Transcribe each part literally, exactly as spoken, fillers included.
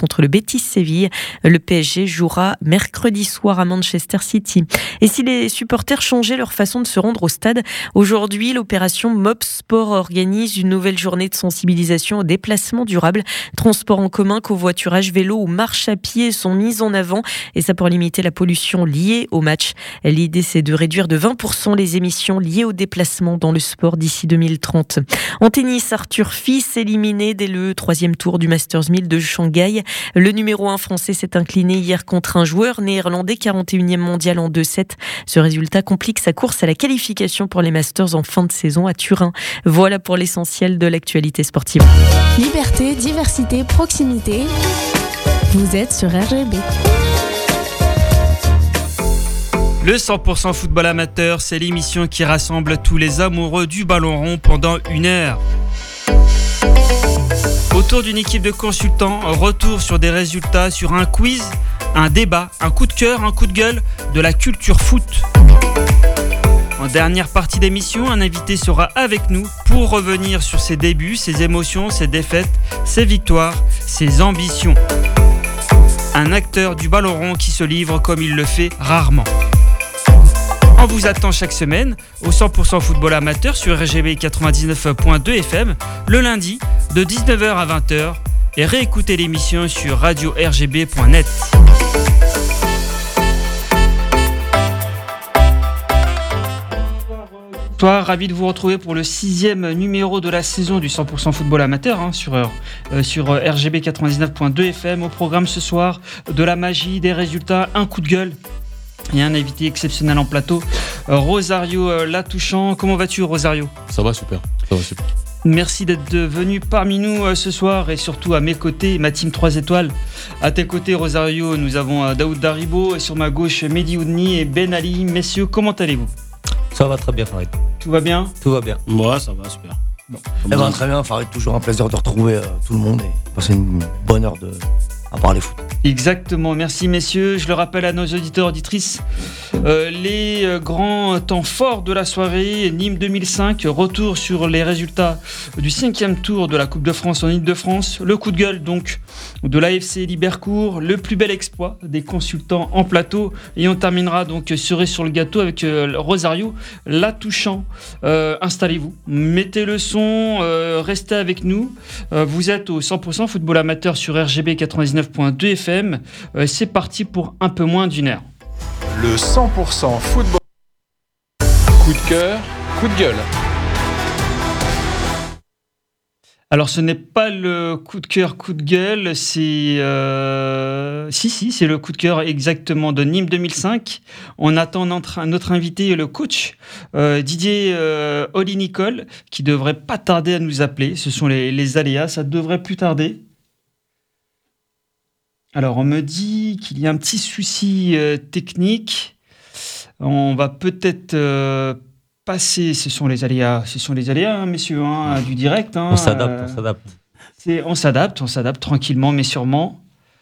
contre le Betis Séville. Le P S G jouera mercredi soir à Manchester City. Et si les supporters changeaient leur façon de se rendre au stade, aujourd'hui, l'opération M O P Sport organise une nouvelle journée de sensibilisation au déplacement durable. Transport en commun, covoiturage, vélo ou marche à pied sont mis en avant, et ça pour limiter la pollution liée au match. L'idée, c'est de réduire de vingt pour cent les émissions liées au déplacement dans le sport d'ici deux mille trente. En tennis, Arthur Fils éliminé dès le troisième tour du Masters mille de Shanghai. Le numéro un français s'est incliné hier contre un joueur néerlandais, quarante et unième mondial en deux sept. Ce résultat complique sa course à la qualification pour les Masters en fin de saison à Turin. Voilà pour l'essentiel de l'actualité sportive. Liberté, diversité, proximité. Vous êtes sur R G B. Le cent pour cent football amateur, c'est l'émission qui rassemble tous les amoureux du ballon rond pendant une heure. Autour d'une équipe de consultants, retour sur des résultats, sur un quiz, un débat, un coup de cœur, un coup de gueule, de la culture foot. En dernière partie d'émission, un invité sera avec nous pour revenir sur ses débuts, ses émotions, ses défaites, ses victoires, ses ambitions. Un acteur du ballon rond qui se livre comme il le fait rarement. On vous attend chaque semaine au cent pour cent football amateur sur R G B quatre-vingt-dix-neuf point deux F M le lundi de dix-neuf heures à vingt heures et réécoutez l'émission sur radio r g b point net. Bonsoir, ravi de vous retrouver pour le sixième numéro de la saison du cent pour cent football amateur hein, sur, euh, sur R G B quatre-vingt-dix-neuf point deux F M. Au programme ce soir, de la magie, des résultats, un coup de gueule. Il y a un invité exceptionnel en plateau, Rosario euh, Latouchant. Comment vas-tu, Rosario ? Ça va super, ça va super. Merci d'être venu parmi nous euh, ce soir et surtout à mes côtés, ma team trois étoiles. À tes côtés, Rosario, nous avons euh, Daoud Daribo et sur ma gauche, Mehdi Oudni et Ben Ali. Messieurs, comment allez-vous ? Ça va très bien, Farid. Tout va bien ? Tout va bien. Moi, ça va super. Bon. Ça va très bien, Farid. Toujours un plaisir de retrouver euh, tout le monde et passer une bonne heure de... à parler foot. Exactement, merci messieurs. Je le rappelle à nos auditeurs et auditrices, euh, les euh, grands temps forts de la soirée, Nîmes deux mille cinq, retour sur les résultats du cinquième tour de la Coupe de France en Île-de-France, le coup de gueule donc de l'A F C Libercourt, le plus bel exploit des consultants en plateau, et on terminera donc cerise sur le gâteau avec euh, Rosario Latouchant. Euh, installez-vous, mettez le son, euh, restez avec nous. Euh, vous êtes au cent pour cent football amateur sur R G B quatre-vingt-dix-neuf point deux F M. Euh, c'est parti pour un peu moins d'une heure. Le cent pour cent football. Coup de cœur, coup de gueule. Alors ce n'est pas le coup de cœur, coup de gueule, c'est... Euh... Si, si, c'est le coup de cœur exactement de Nîmes deux mille cinq. On attend notre, notre invité, le coach euh, Didier euh, Oli-Nicole, qui devrait pas tarder à nous appeler. Ce sont les, les aléas, ça devrait plus tarder. Alors, on me dit qu'il y a un petit souci euh, technique. On va peut-être euh, passer... Ce sont les aléas, ce sont les aléas, hein, messieurs, hein, du direct. Hein, on s'adapte, euh, on s'adapte. C'est, on s'adapte, on s'adapte tranquillement, mais sûrement.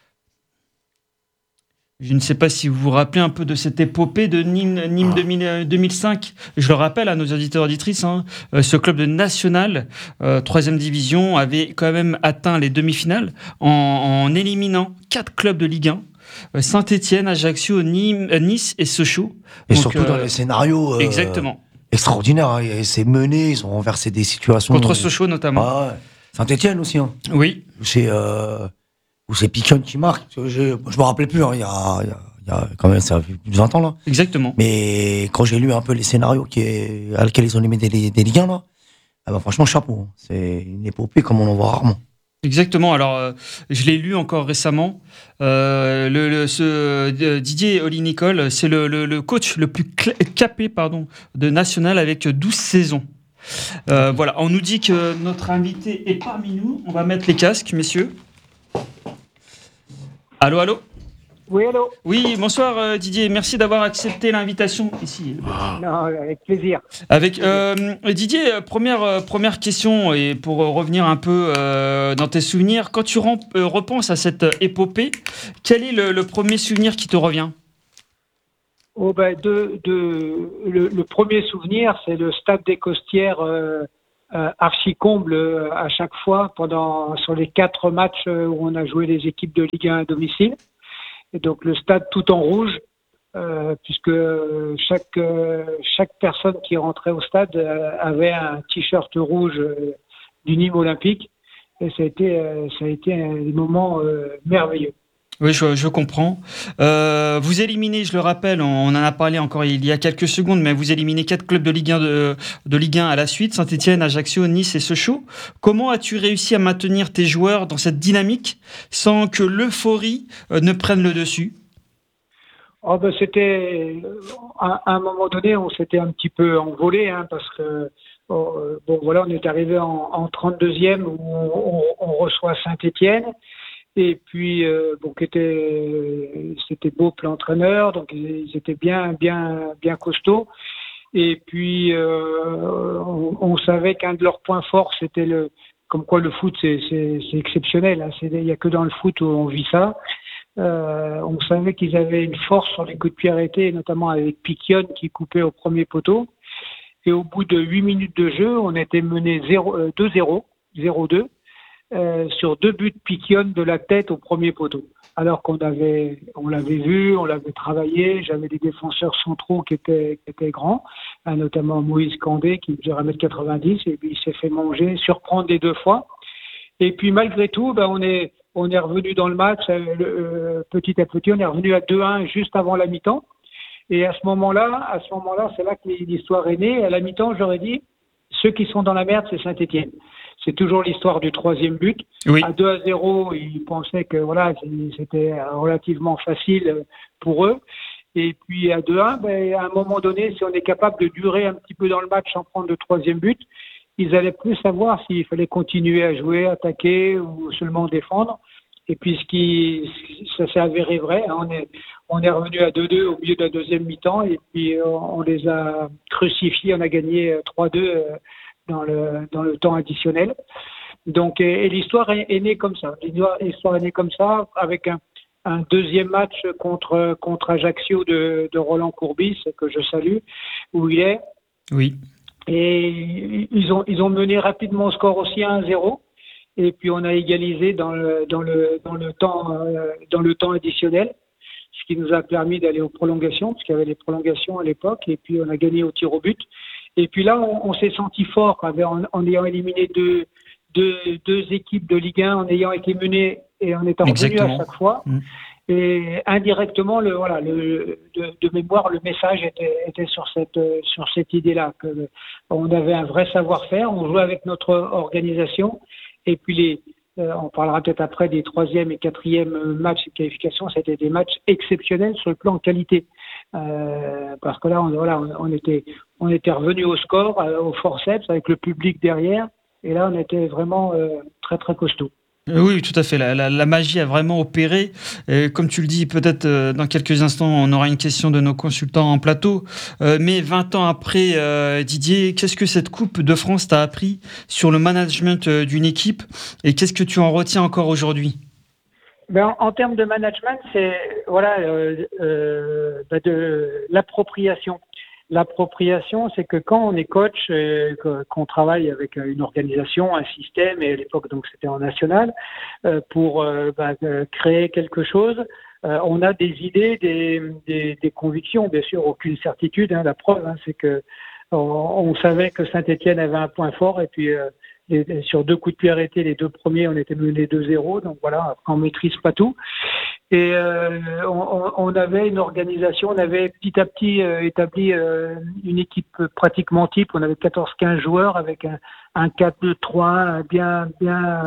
Je ne sais pas si vous vous rappelez un peu de cette épopée de Nîmes, Nîmes deux mille, deux mille cinq. Je le rappelle à nos auditeurs et auditrices, hein, euh, ce club de national, euh, troisième division, avait quand même atteint les demi-finales en, en éliminant quatre clubs de Ligue un. Euh, Saint-Étienne, Ajaccio, Nîmes, euh, Nice et Sochaux. Et Donc, surtout euh, dans les scénarios euh, exactement. extraordinaires. Hein. C'est mené, ils ont renversé des situations. Contre Sochaux notamment. Ah ouais. Saint-Étienne aussi. Hein. Oui. C'est... Euh... Où c'est Piquion qui marque. Je, je me rappelais plus, hein, il y a, il y a, il y a quand même, ça fait plus de vingt ans, là. Exactement. Mais quand j'ai lu un peu les scénarios qui est, à lesquels ils ont mis des, des, des Ligue un, là, ah bah, franchement, chapeau. Hein. C'est une épopée comme on en voit rarement. Exactement. Alors, euh, je l'ai lu encore récemment. Euh, le, le, ce, euh, Didier Oli-Nicole, c'est le, le, le coach le plus cl- capé pardon, de National avec douze saisons. Euh, voilà. On nous dit que notre invité est parmi nous. On va mettre les casques, messieurs. Allô, allô ? Oui, allô ? Oui, bonsoir euh, Didier, merci d'avoir accepté l'invitation ici. Non, avec plaisir. Avec euh, Didier, première, euh, première question, et pour euh, revenir un peu euh, dans tes souvenirs, quand tu rem- euh, repenses à cette épopée, quel est le, le premier souvenir qui te revient ? Oh, ben, de, de, le, le premier souvenir, c'est le stade des Costières euh, euh, archi comble euh, à chaque fois pendant sur les quatre matchs euh, où on a joué les équipes de Ligue un à domicile. Et donc le stade tout en rouge, euh, puisque chaque euh, chaque personne qui rentrait au stade euh, avait un t-shirt rouge euh, du Nîmes Olympique. Et ça a été euh, ça a été un des moments euh, merveilleux. Oui, je, je comprends. Euh, vous éliminez, je le rappelle, on, on en a parlé encore il y a quelques secondes, mais vous éliminez quatre clubs de Ligue un, de, de Ligue un à la suite, Saint-Etienne, Ajaccio, Nice et Sochaux. Comment as-tu réussi à maintenir tes joueurs dans cette dynamique sans que l'euphorie euh, ne prenne le dessus ? Oh ben c'était à, à un moment donné, on s'était un petit peu envolé, hein, parce que oh, bon voilà, on est arrivé en, en trente-deuxième où on, on reçoit Saint-Etienne. Et puis, euh, bon, était, c'était Beau l'entraîneur, donc ils étaient bien, bien, bien costauds. Et puis, euh, on, on savait qu'un de leurs points forts, c'était le, comme quoi le foot, c'est, c'est, c'est exceptionnel. Hein, c'est, il n'y a que dans le foot où on vit ça. Euh, on savait qu'ils avaient une force sur les coups de pied arrêtés, notamment avec Piquion qui coupait au premier poteau. Et au bout de huit minutes de jeu, on était mené deux zéro, zéro deux. Euh, sur deux buts Piquion de la tête au premier poteau. Alors qu'on avait, on l'avait vu, on l'avait travaillé. J'avais des défenseurs centraux qui étaient, qui étaient grands, hein, notamment Moïse Candé qui mesure un mètre quatre-vingt-dix et puis il s'est fait manger, surprendre les deux fois. Et puis malgré tout, ben on est, on est revenu dans le match euh, euh, petit à petit. On est revenu à deux un juste avant la mi-temps. Et à ce moment-là, à ce moment-là, c'est là que l'histoire est née. À la mi-temps, j'aurais dit, ceux qui sont dans la merde, c'est Saint-Etienne. C'est toujours l'histoire du troisième but. Oui. À deux à zéro, ils pensaient que voilà, c'était relativement facile pour eux. Et puis à deux un, ben, à un moment donné, si on est capable de durer un petit peu dans le match sans prendre le troisième but, ils allaient plus savoir s'il fallait continuer à jouer, attaquer ou seulement défendre. Et puis ce qui, ça s'est avéré vrai. Hein, on est, on est revenu à deux deux au milieu de la deuxième mi-temps et puis on, on les a crucifiés. On a gagné trois deux dans le dans le temps additionnel. Donc et, et l'histoire est, est née comme ça. L'histoire, l'histoire est née comme ça avec un, un deuxième match contre contre Ajaccio de, de Roland Courbis que je salue où il est. Oui. Et ils ont ils ont mené rapidement au score aussi à un zéro. Et puis on a égalisé dans le dans le dans le temps euh, dans le temps additionnel, ce qui nous a permis d'aller aux prolongations parce qu'il y avait les prolongations à l'époque. Et puis on a gagné au tir au but. Et puis là on, on s'est senti fort en, en ayant éliminé deux, deux deux équipes de Ligue un, en ayant été mené et en étant revenu à chaque fois. Mmh. Et indirectement le voilà le de, de mémoire le message était était sur cette sur cette idée-là que on avait un vrai savoir-faire, on jouait avec notre organisation. Et puis, les, euh, on parlera peut-être après des troisième et quatrième matchs de qualification. C'était des matchs exceptionnels sur le plan qualité. Euh, parce que là, on, voilà, on, on était, on était revenu au score, euh, au forceps, avec le public derrière. Et là, on était vraiment euh, très, très costaud. Oui, tout à fait. La, la, la magie a vraiment opéré. Et comme tu le dis, peut-être euh, dans quelques instants, on aura une question de nos consultants en plateau. Euh, mais vingt ans après, euh, Didier, qu'est-ce que cette Coupe de France t'a appris sur le management euh, d'une équipe et qu'est-ce que tu en retiens encore aujourd'hui ? Ben, en, en termes de management, c'est voilà euh, euh, ben de l'appropriation. L'appropriation, c'est que quand on est coach, euh, qu'on travaille avec une organisation, un système, et à l'époque donc c'était en national, euh, pour euh, bah, créer quelque chose, euh, on a des idées, des, des, des convictions, bien sûr, aucune certitude. Hein, la preuve, hein, c'est que on, on savait que Saint-Etienne avait un point fort, et puis euh, les, sur deux coups de pied arrêtés, les deux premiers, on était menés deux zéro, donc voilà, on maîtrise pas tout. Et euh, on, on avait une organisation, on avait petit à petit euh, établi euh, une équipe pratiquement type. On avait quatorze quinze joueurs avec un, un quatre deux trois bien bien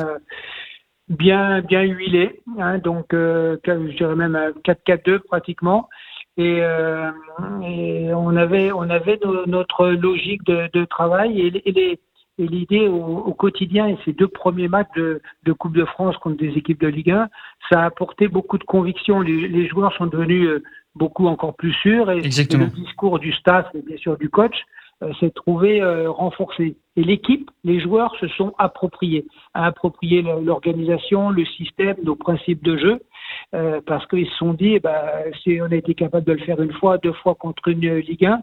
bien bien huilé, hein, donc euh, je dirais même un quatre quatre deux pratiquement. Et, euh, et on avait on avait no, notre logique de, de travail et, et les Et l'idée au, au quotidien, et ces deux premiers matchs de, de Coupe de France contre des équipes de Ligue un, ça a apporté beaucoup de conviction. Les, les joueurs sont devenus beaucoup encore plus sûrs et, et le discours du staff et bien sûr du coach euh, s'est trouvé euh, renforcé. Et l'équipe, les joueurs se sont appropriés, a approprié l'organisation, le système, nos principes de jeu, euh, parce qu'ils se sont dit, bah, si on a été capable de le faire une fois, deux fois contre une Ligue un,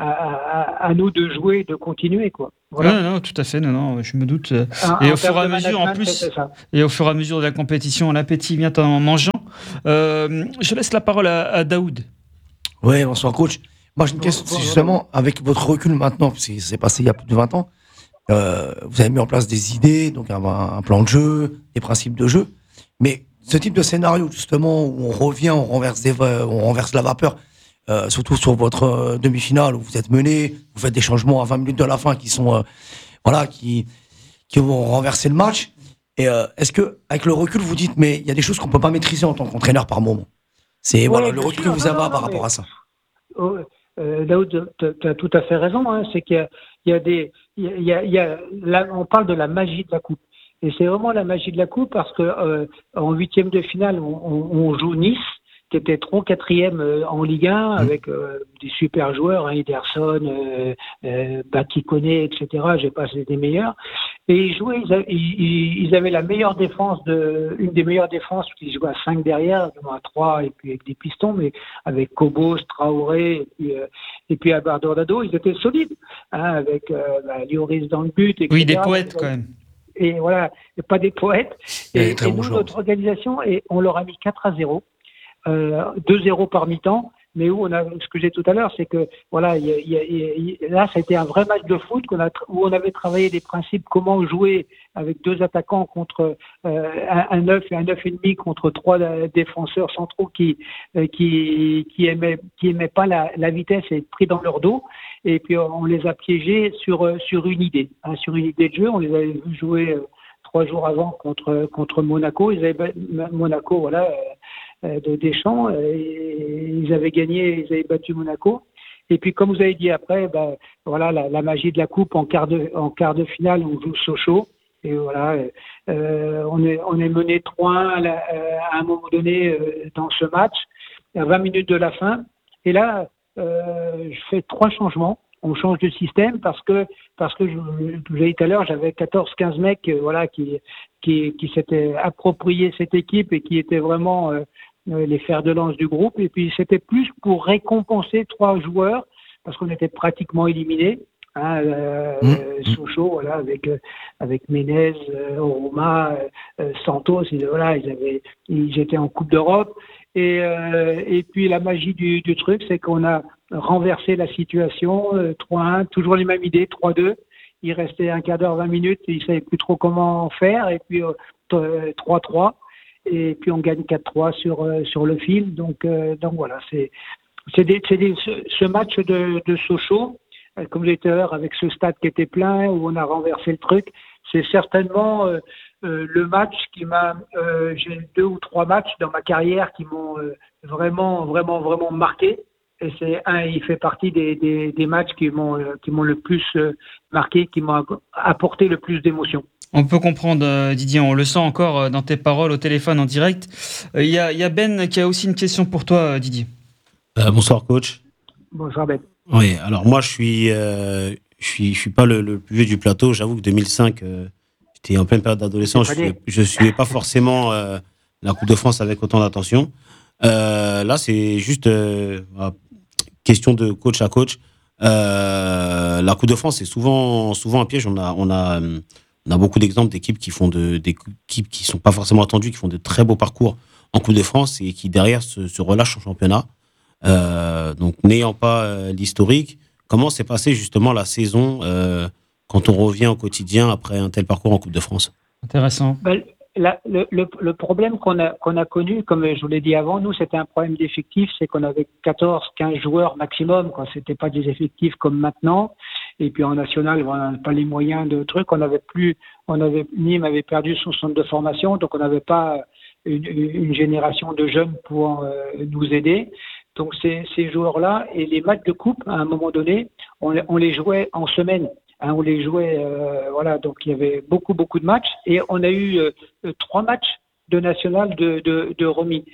à, à, à nous de jouer, de continuer, quoi. Voilà. Non, non, tout à fait, non, non, je me doute. En, et en au fur et à mesure, en plus, et au fur et à mesure de la compétition, l'appétit vient en mangeant. Euh, je laisse la parole à, à Daoud. Ouais, bonsoir coach. Moi j'ai une question, c'est justement avec votre recul maintenant, parce que c'est passé il y a plus de vingt ans, euh, vous avez mis en place des idées, donc un, un plan de jeu, des principes de jeu, mais ce type de scénario justement où on revient, on renverse, des, on renverse la vapeur, euh, surtout sur votre euh, demi-finale où vous êtes mené, vous faites des changements à vingt minutes de la fin qui sont, euh, voilà, qui, qui vont renverser le match. Et euh, est-ce que avec le recul vous dites, mais il y a des choses qu'on peut pas maîtriser en tant qu'entraîneur par moment. C'est ouais, voilà le recul sûr, que vous avez non, par non, rapport mais... à ça. Oh, euh, Daoud, tu as tout à fait raison. Hein, c'est qu'il y a, il y a des, il y a, il y a, là, on parle de la magie de la coupe, et c'est vraiment la magie de la coupe parce que euh, en huitième de finale, on, on, on joue Nice, qui était trop quatrième euh, en Ligue un, avec euh, des super joueurs, hein, Ederson, euh, euh, Bakikone, et cetera. J'ai pas des meilleurs. Et ils jouaient, ils avaient, ils, ils avaient la meilleure défense de, une des meilleures défenses, ils jouaient à cinq derrière, à trois, et puis avec des pistons, mais avec Kobos, Traoré, et puis, euh, et puis Abardorado, ils étaient solides, hein, avec euh, bah, Lloris dans le but, et cetera. Oui, des poètes quand même. Et voilà, pas des poètes. Et, et, et nous, notre organisation, et on leur a mis quatre à zéro, euh, deux zéro par mi-temps. Mais où on a, ce que j'ai tout à l'heure, c'est que voilà, y a, y a, y a, là, ça a été un vrai match de foot qu'on a, où on avait travaillé des principes, comment jouer avec deux attaquants contre euh, un, un neuf et un neuf et demi contre trois défenseurs centraux qui euh, qui qui aimaient qui aimaient pas la, la vitesse et être pris dans leur dos. Et puis on les a piégés sur sur une idée, hein, sur une idée de jeu. On les avait vu jouer euh, trois jours avant contre contre Monaco. Ils avaient Monaco, voilà. Euh, de Deschamps, et ils avaient gagné, ils avaient battu Monaco. Et puis, comme vous avez dit après, ben, voilà, la, la magie de la coupe en quart de, en quart de finale, on joue Sochaux. Et voilà, euh, on est, on est mené trois un à, la, à un moment donné euh, dans ce match, à vingt minutes de la fin. Et là, euh, je fais trois changements. On change de système parce que, parce que je, je vous ai dit tout à l'heure, j'avais quatorze quinze mecs, euh, voilà, qui, qui, qui s'étaient appropriés cette équipe et qui étaient vraiment, euh, les fers de lance du groupe. Et puis c'était plus pour récompenser trois joueurs parce qu'on était pratiquement éliminés, hein, euh, mmh. Sochaux, voilà, avec euh, avec Menez, euh, Oroma, euh, Santos, ils, voilà, ils avaient ils étaient en Coupe d'Europe. Et euh, et puis la magie du, du truc, c'est qu'on a renversé la situation, euh, trois un, toujours les mêmes idées, trois deux. Il restait un quart d'heure, vingt minutes, et ils savaient plus trop comment faire, et puis euh, trois trois. Et puis on gagne quatre trois sur euh, sur le fil. Donc euh, donc voilà, c'est c'est des, c'est des, ce, ce match de de Sochaux, euh, comme j'ai dit tout à l'heure, avec ce stade qui était plein où on a renversé le truc, c'est certainement euh, euh, le match qui m'a euh, j'ai deux ou trois matchs dans ma carrière qui m'ont euh, vraiment vraiment vraiment marqué. Et c'est un, il fait partie des des, des matchs qui m'ont euh, qui m'ont le plus euh, marqué, qui m'ont apporté le plus d'émotion. On peut comprendre, Didier, on le sent encore dans tes paroles au téléphone en direct. Il y a, y a Ben qui a aussi une question pour toi, Didier. Euh, bonsoir, coach. Bonsoir, Ben. Oui, alors moi, je suis, euh, je suis, je suis pas le, le plus vieux du plateau. J'avoue que deux mille cinq, euh, j'étais en pleine période d'adolescence. Je ne suivais pas forcément euh, la Coupe de France avec autant d'attention. Euh, là, c'est juste euh, question de coach à coach. Euh, la Coupe de France, c'est souvent, souvent un piège. On a, on a On a beaucoup d'exemples d'équipes qui font de, d'équipes qui sont pas forcément attendues, qui font de très beaux parcours en Coupe de France et qui derrière se, se relâchent en championnat. Euh, donc, n'ayant pas euh, l'historique, comment s'est passée justement la saison euh, quand on revient au quotidien après un tel parcours en Coupe de France ? Intéressant. Ben, la, le, le, le problème qu'on a, qu'on a connu, comme je vous l'ai dit avant, nous, c'était un problème d'effectifs, c'est qu'on avait quatorze quinze joueurs maximum, quoi. C'était pas des effectifs comme maintenant. Et puis en national, on n'a pas les moyens de trucs. On avait plus, on avait, Nîmes avait perdu son centre de formation, donc on n'avait pas une, une génération de jeunes pour euh, nous aider. Donc ces, ces joueurs-là et les matchs de coupe, à un moment donné, on, on les jouait en semaine. Hein, on les jouait, euh, voilà. Donc il y avait beaucoup, beaucoup de matchs et on a eu euh, trois matchs de national de, de, de remis.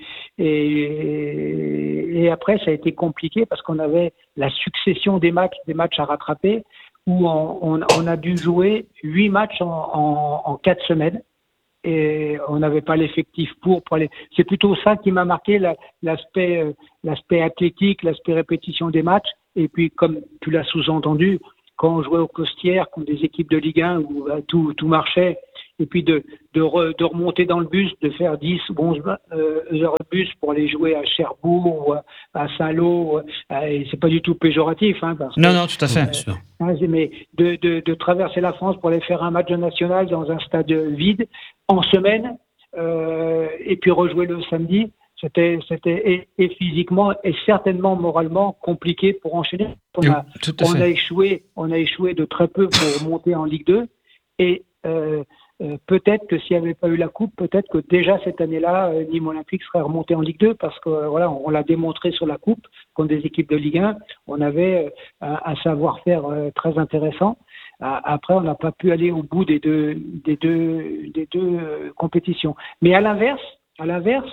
Et, et après, ça a été compliqué parce qu'on avait la succession des matchs, des matchs à rattraper, où on, on, on a dû jouer huit matchs en, en, en quatre semaines. et on n'avait pas l'effectif pour, pour aller. C'est plutôt ça qui m'a marqué, la, l'aspect, euh, l'aspect athlétique, l'aspect répétition des matchs. Et puis, comme tu l'as sous-entendu, quand on jouait au Costières contre des équipes de Ligue un où bah, tout, tout marchait, et puis de, de, re, de remonter dans le bus, de faire dix ou onze euh, heures de bus pour aller jouer à Cherbourg ou à, à Saint-Lô, euh, et c'est pas du tout péjoratif. Hein, parce non, que, non, tout à fait. Euh, hein, mais de, de, de traverser la France pour aller faire un match national dans un stade vide en semaine, euh, et puis rejouer le samedi, c'était, c'était et, et physiquement et certainement moralement compliqué pour enchaîner. On a, tout à on fait. a échoué, on a échoué de très peu pour monter en Ligue deux, et euh, Euh, peut-être que s'il n'y avait pas eu la coupe, peut-être que déjà cette année-là, euh, Nîmes Olympique serait remonté en Ligue deux, parce que euh, voilà, on l'a démontré sur la coupe contre des équipes de Ligue un. On avait euh, un, un savoir-faire euh, très intéressant. Euh, après, on n'a pas pu aller au bout des deux des deux des deux euh, compétitions. Mais à l'inverse, à l'inverse,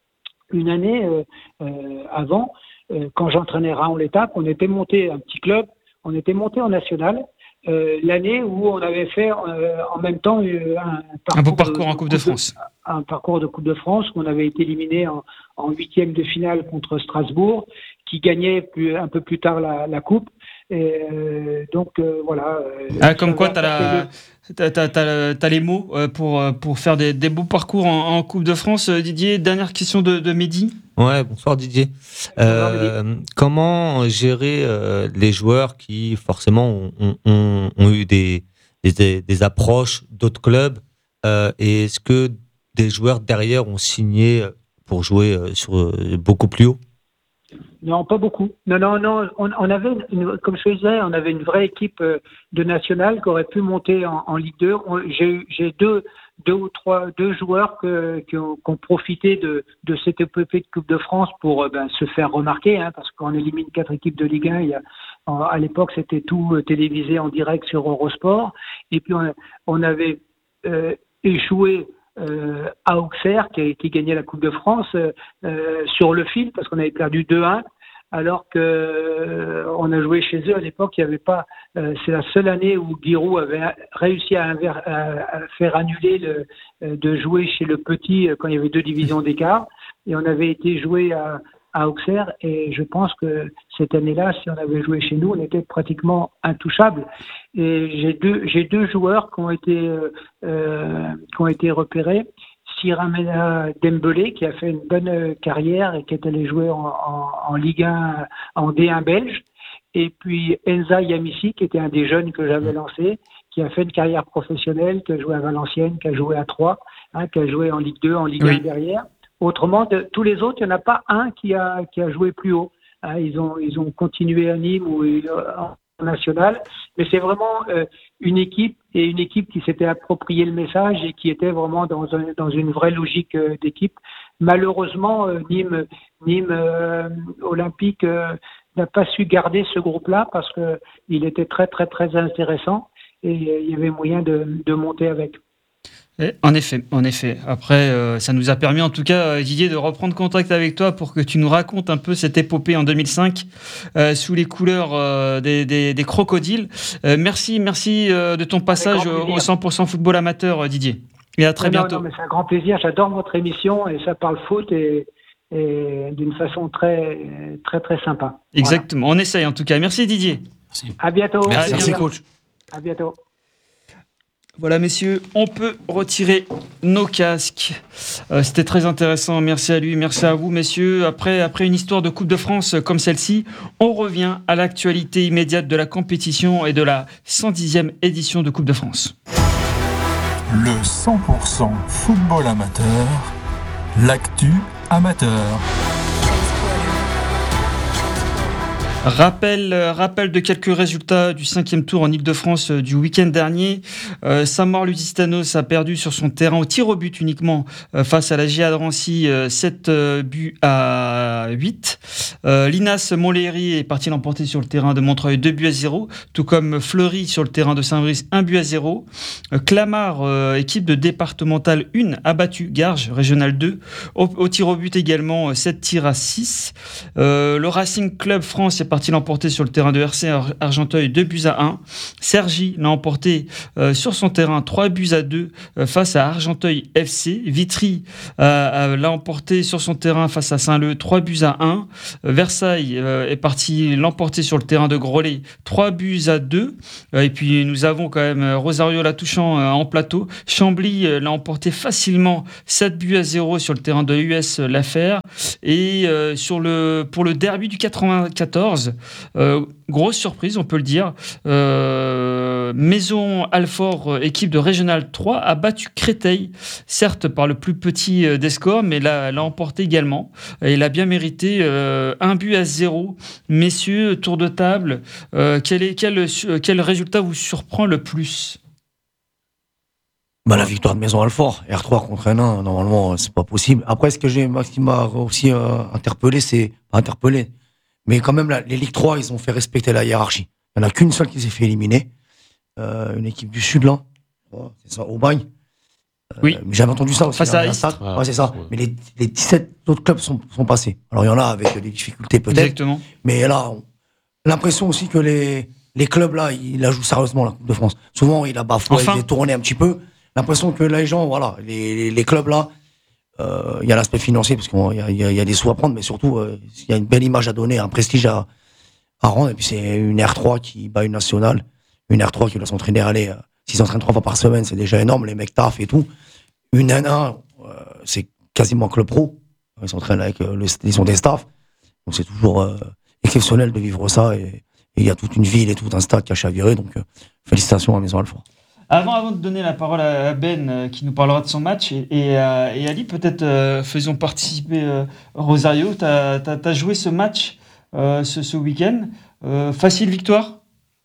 une année euh, euh, avant, euh, quand j'entraînais Raon-l'Étape, on était monté un petit club, on était monté en national. Euh, l'année où on avait fait euh, en même temps euh, un, parcours un beau parcours de, en Coupe de, de France. De, un parcours de Coupe de France où on avait été éliminé en, en huitième de finale contre Strasbourg, qui gagnait plus, un peu plus tard la, la Coupe. Et euh, donc euh, voilà. Euh, ah, comme quoi, tu as t'as, t'as, t'as, t'as les mots pour, pour faire des, des beaux parcours en, en Coupe de France. Didier, dernière question de, de Mehdi. Ouais, bonsoir Didier. Euh, bonsoir, comment gérer euh, les joueurs qui forcément ont, ont, ont eu des, des, des approches d'autres clubs euh, et est-ce que des joueurs derrière ont signé pour jouer sur euh, beaucoup plus haut? Non, pas beaucoup. Non, non, non. On, on avait, une, comme je disais, on avait une vraie équipe de nationale qui aurait pu monter en, en Ligue deux. On, j'ai, j'ai deux, deux ou trois, deux joueurs que, qui, ont, qui ont profité de, de cette épopée de Coupe de France pour ben, se faire remarquer, hein, parce qu'on élimine quatre équipes de Ligue un. Il y a, à l'époque, c'était tout télévisé en direct sur Eurosport. Et puis, on, on avait euh, échoué. Euh, à Auxerre qui, qui gagnait la Coupe de France euh, sur le fil parce qu'on avait perdu deux un alors que euh, on a joué chez eux à l'époque. Il y avait pas. Euh, c'est la seule année où Giroud avait réussi à, inver, à, à faire annuler le, euh, de jouer chez le petit quand il y avait deux divisions d'écart et on avait été joué à, à Auxerre et je pense que cette année-là, si on avait joué chez nous, on était pratiquement intouchable. Et j'ai deux, j'ai deux joueurs qui ont été, euh, qui ont été repérés. Siramena Dembélé, qui a fait une bonne carrière et qui est allé jouer en, en, en Ligue un, en D un belge. Et puis Enza Yamissi, qui était un des jeunes que j'avais lancé, qui a fait une carrière professionnelle, qui a joué à Valenciennes, qui a joué à Troyes, hein, qui a joué en Ligue deux, en Ligue oui. un derrière. Autrement, de, tous les autres, il n'y en a pas un qui a, qui a joué plus haut. Hein, ils, ont, ils ont continué à Nîmes ou en national. Mais c'est vraiment euh, une équipe et une équipe qui s'était approprié le message et qui était vraiment dans, un, dans une vraie logique euh, d'équipe. Malheureusement, euh, Nîmes, Nîmes euh, Olympique euh, n'a pas su garder ce groupe-là parce qu'il était très, très, très intéressant et euh, il y avait moyen de, de monter avec. En effet, en effet. Après, euh, ça nous a permis, en tout cas, Didier, de reprendre contact avec toi pour que tu nous racontes un peu cette épopée en deux mille cinq euh, sous les couleurs euh, des, des, des crocodiles. Euh, merci, merci euh, de ton passage au cent pour cent football amateur, Didier. Et à très non, bientôt. Non, mais c'est un grand plaisir. J'adore votre émission et ça parle foot et, et d'une façon très, très, très sympa. Exactement. Voilà. On essaye en tout cas. Merci, Didier. Merci. À bientôt. Merci, Merci coach. À bientôt. Voilà, messieurs, on peut retirer nos casques. Euh, c'était très intéressant. Merci à lui, merci à vous, messieurs. Après, après une histoire de Coupe de France comme celle-ci, on revient à l'actualité immédiate de la compétition et de la cent dixième édition de Coupe de France. Le cent pour cent football amateur, l'actu amateur. Rappel, rappel de quelques résultats du cinquième tour en Ile-de-France du week-end dernier. Euh, Saint-Maur-Lusitanos a perdu sur son terrain au tir au but uniquement euh, face à la J A de Rancy, euh, sept buts à à huit. Euh, L'Inas Montlhéry est parti l'emporter sur le terrain de Montreuil deux buts à zéro, tout comme Fleury sur le terrain de Saint-Brice un but à zéro. Euh, Clamart, euh, équipe de départementale un, a battu Garges, régional deux. Au, au tir au but également, sept tirs à six. Euh, le Racing Club France est parti l'emporter sur le terrain de R C Ar- Argenteuil deux buts à un. Cergy l'a emporté euh, sur son terrain trois buts à deux euh, face à Argenteuil F C. Vitry euh, l'a emporté sur son terrain face à Saint-Leu trois buts à un. Euh, Versailles euh, est parti l'emporter sur le terrain de Groslay trois buts à deux. Euh, et puis nous avons quand même Rosario Latouchant euh, en plateau. Chambly euh, l'a emporté facilement sept buts à zéro sur le terrain de U S L'Affaire. Et euh, sur le, pour le derby du quatre-vingt-quatorze, euh, grosse surprise on peut le dire, euh, Maison Alfort, équipe de Régional trois, a battu Créteil, certes par le plus petit des scores, mais l'a, l'a emporté également. Et il a bien mérité euh, un but à zéro. Messieurs, tour de table, euh, quel, est, quel, quel résultat vous surprend le plus ? Bah, la victoire de Maison Alfort, R trois contre N un, normalement, c'est pas possible. Après, ce que j'ai, ce qui m'a aussi euh, interpellé, c'est, pas interpellé, mais quand même, la, les Ligue trois, ils ont fait respecter la hiérarchie. Il n'y en a qu'une seule qui s'est fait éliminer. Euh, une équipe du Sud, là. Oh, c'est ça, Aubagne. Euh, oui. J'avais entendu ça aussi. Face à Istres. Ouais, ouais, c'est ça. Ouais. Mais les, les dix-sept autres clubs sont, sont passés. Alors, il y en a avec des difficultés, peut-être. Exactement. Mais là, on, l'impression aussi que les, les clubs, là, ils la jouent sérieusement, la Coupe de France. Souvent, il a bafoué, enfin. il est tourné un petit peu. L'impression que les gens, voilà, les, les, les clubs là, euh, il y a l'aspect financier parce qu'il y a, y, a, y a des sous à prendre, mais surtout euh, il y a une belle image à donner, un prestige à, à rendre. Et puis c'est une R trois qui bat une nationale, une R trois qui doit s'entraîner, aller, euh, s'ils s'entraînent trois fois par semaine, c'est déjà énorme, les mecs taffent et tout. Une N un, euh, c'est quasiment club pro, ils s'entraînent avec euh, le, ils sont des staffs, donc c'est toujours euh, exceptionnel de vivre ça. Et il y a toute une ville et tout un stade qui a chaviré, donc euh, félicitations à Maison Alfort. Avant, avant de donner la parole à Ben euh, qui nous parlera de son match et, et, euh, et Ali, peut-être euh, faisons participer euh, Rosario. Tu as joué ce match euh, ce, ce week-end. Euh, facile victoire ?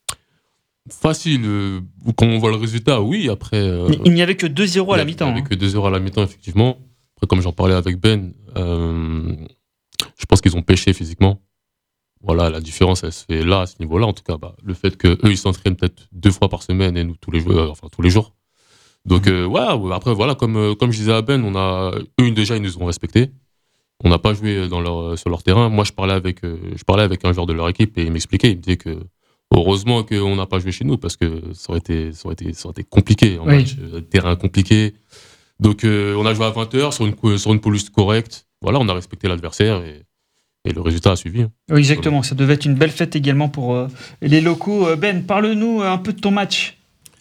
Facile. Euh, quand on voit le résultat, oui. Après, euh, il n'y avait que deux zéro à la mi-temps. Il n'y avait hein. que deux zéro à la mi-temps, effectivement. Après, comme j'en parlais avec Ben, euh, je pense qu'ils ont pêché physiquement. Voilà, la différence, elle se fait là, à ce niveau-là, en tout cas. Bah, le fait qu'eux, ils s'entraînent peut-être deux fois par semaine et nous, tous les jours, euh, enfin, tous les jours. Donc, euh, ouais, après, voilà, comme, euh, comme je disais à Ben, on a, eux, déjà, ils nous ont respectés. On n'a pas joué dans leur, sur leur terrain. Moi, je parlais, avec, euh, je parlais avec un joueur de leur équipe et il m'expliquait, il me disait que, heureusement qu'on n'a pas joué chez nous parce que ça aurait été, ça aurait été, ça aurait été compliqué. En oui. match, euh, terrain compliqué. Donc, euh, on a joué à vingt heures sur une, sur une pelouse correcte. Voilà, on a respecté l'adversaire et, et le résultat a suivi. Hein. Oui, exactement. Ça devait être une belle fête également pour euh, les locaux. Ben, parle-nous un peu de ton match.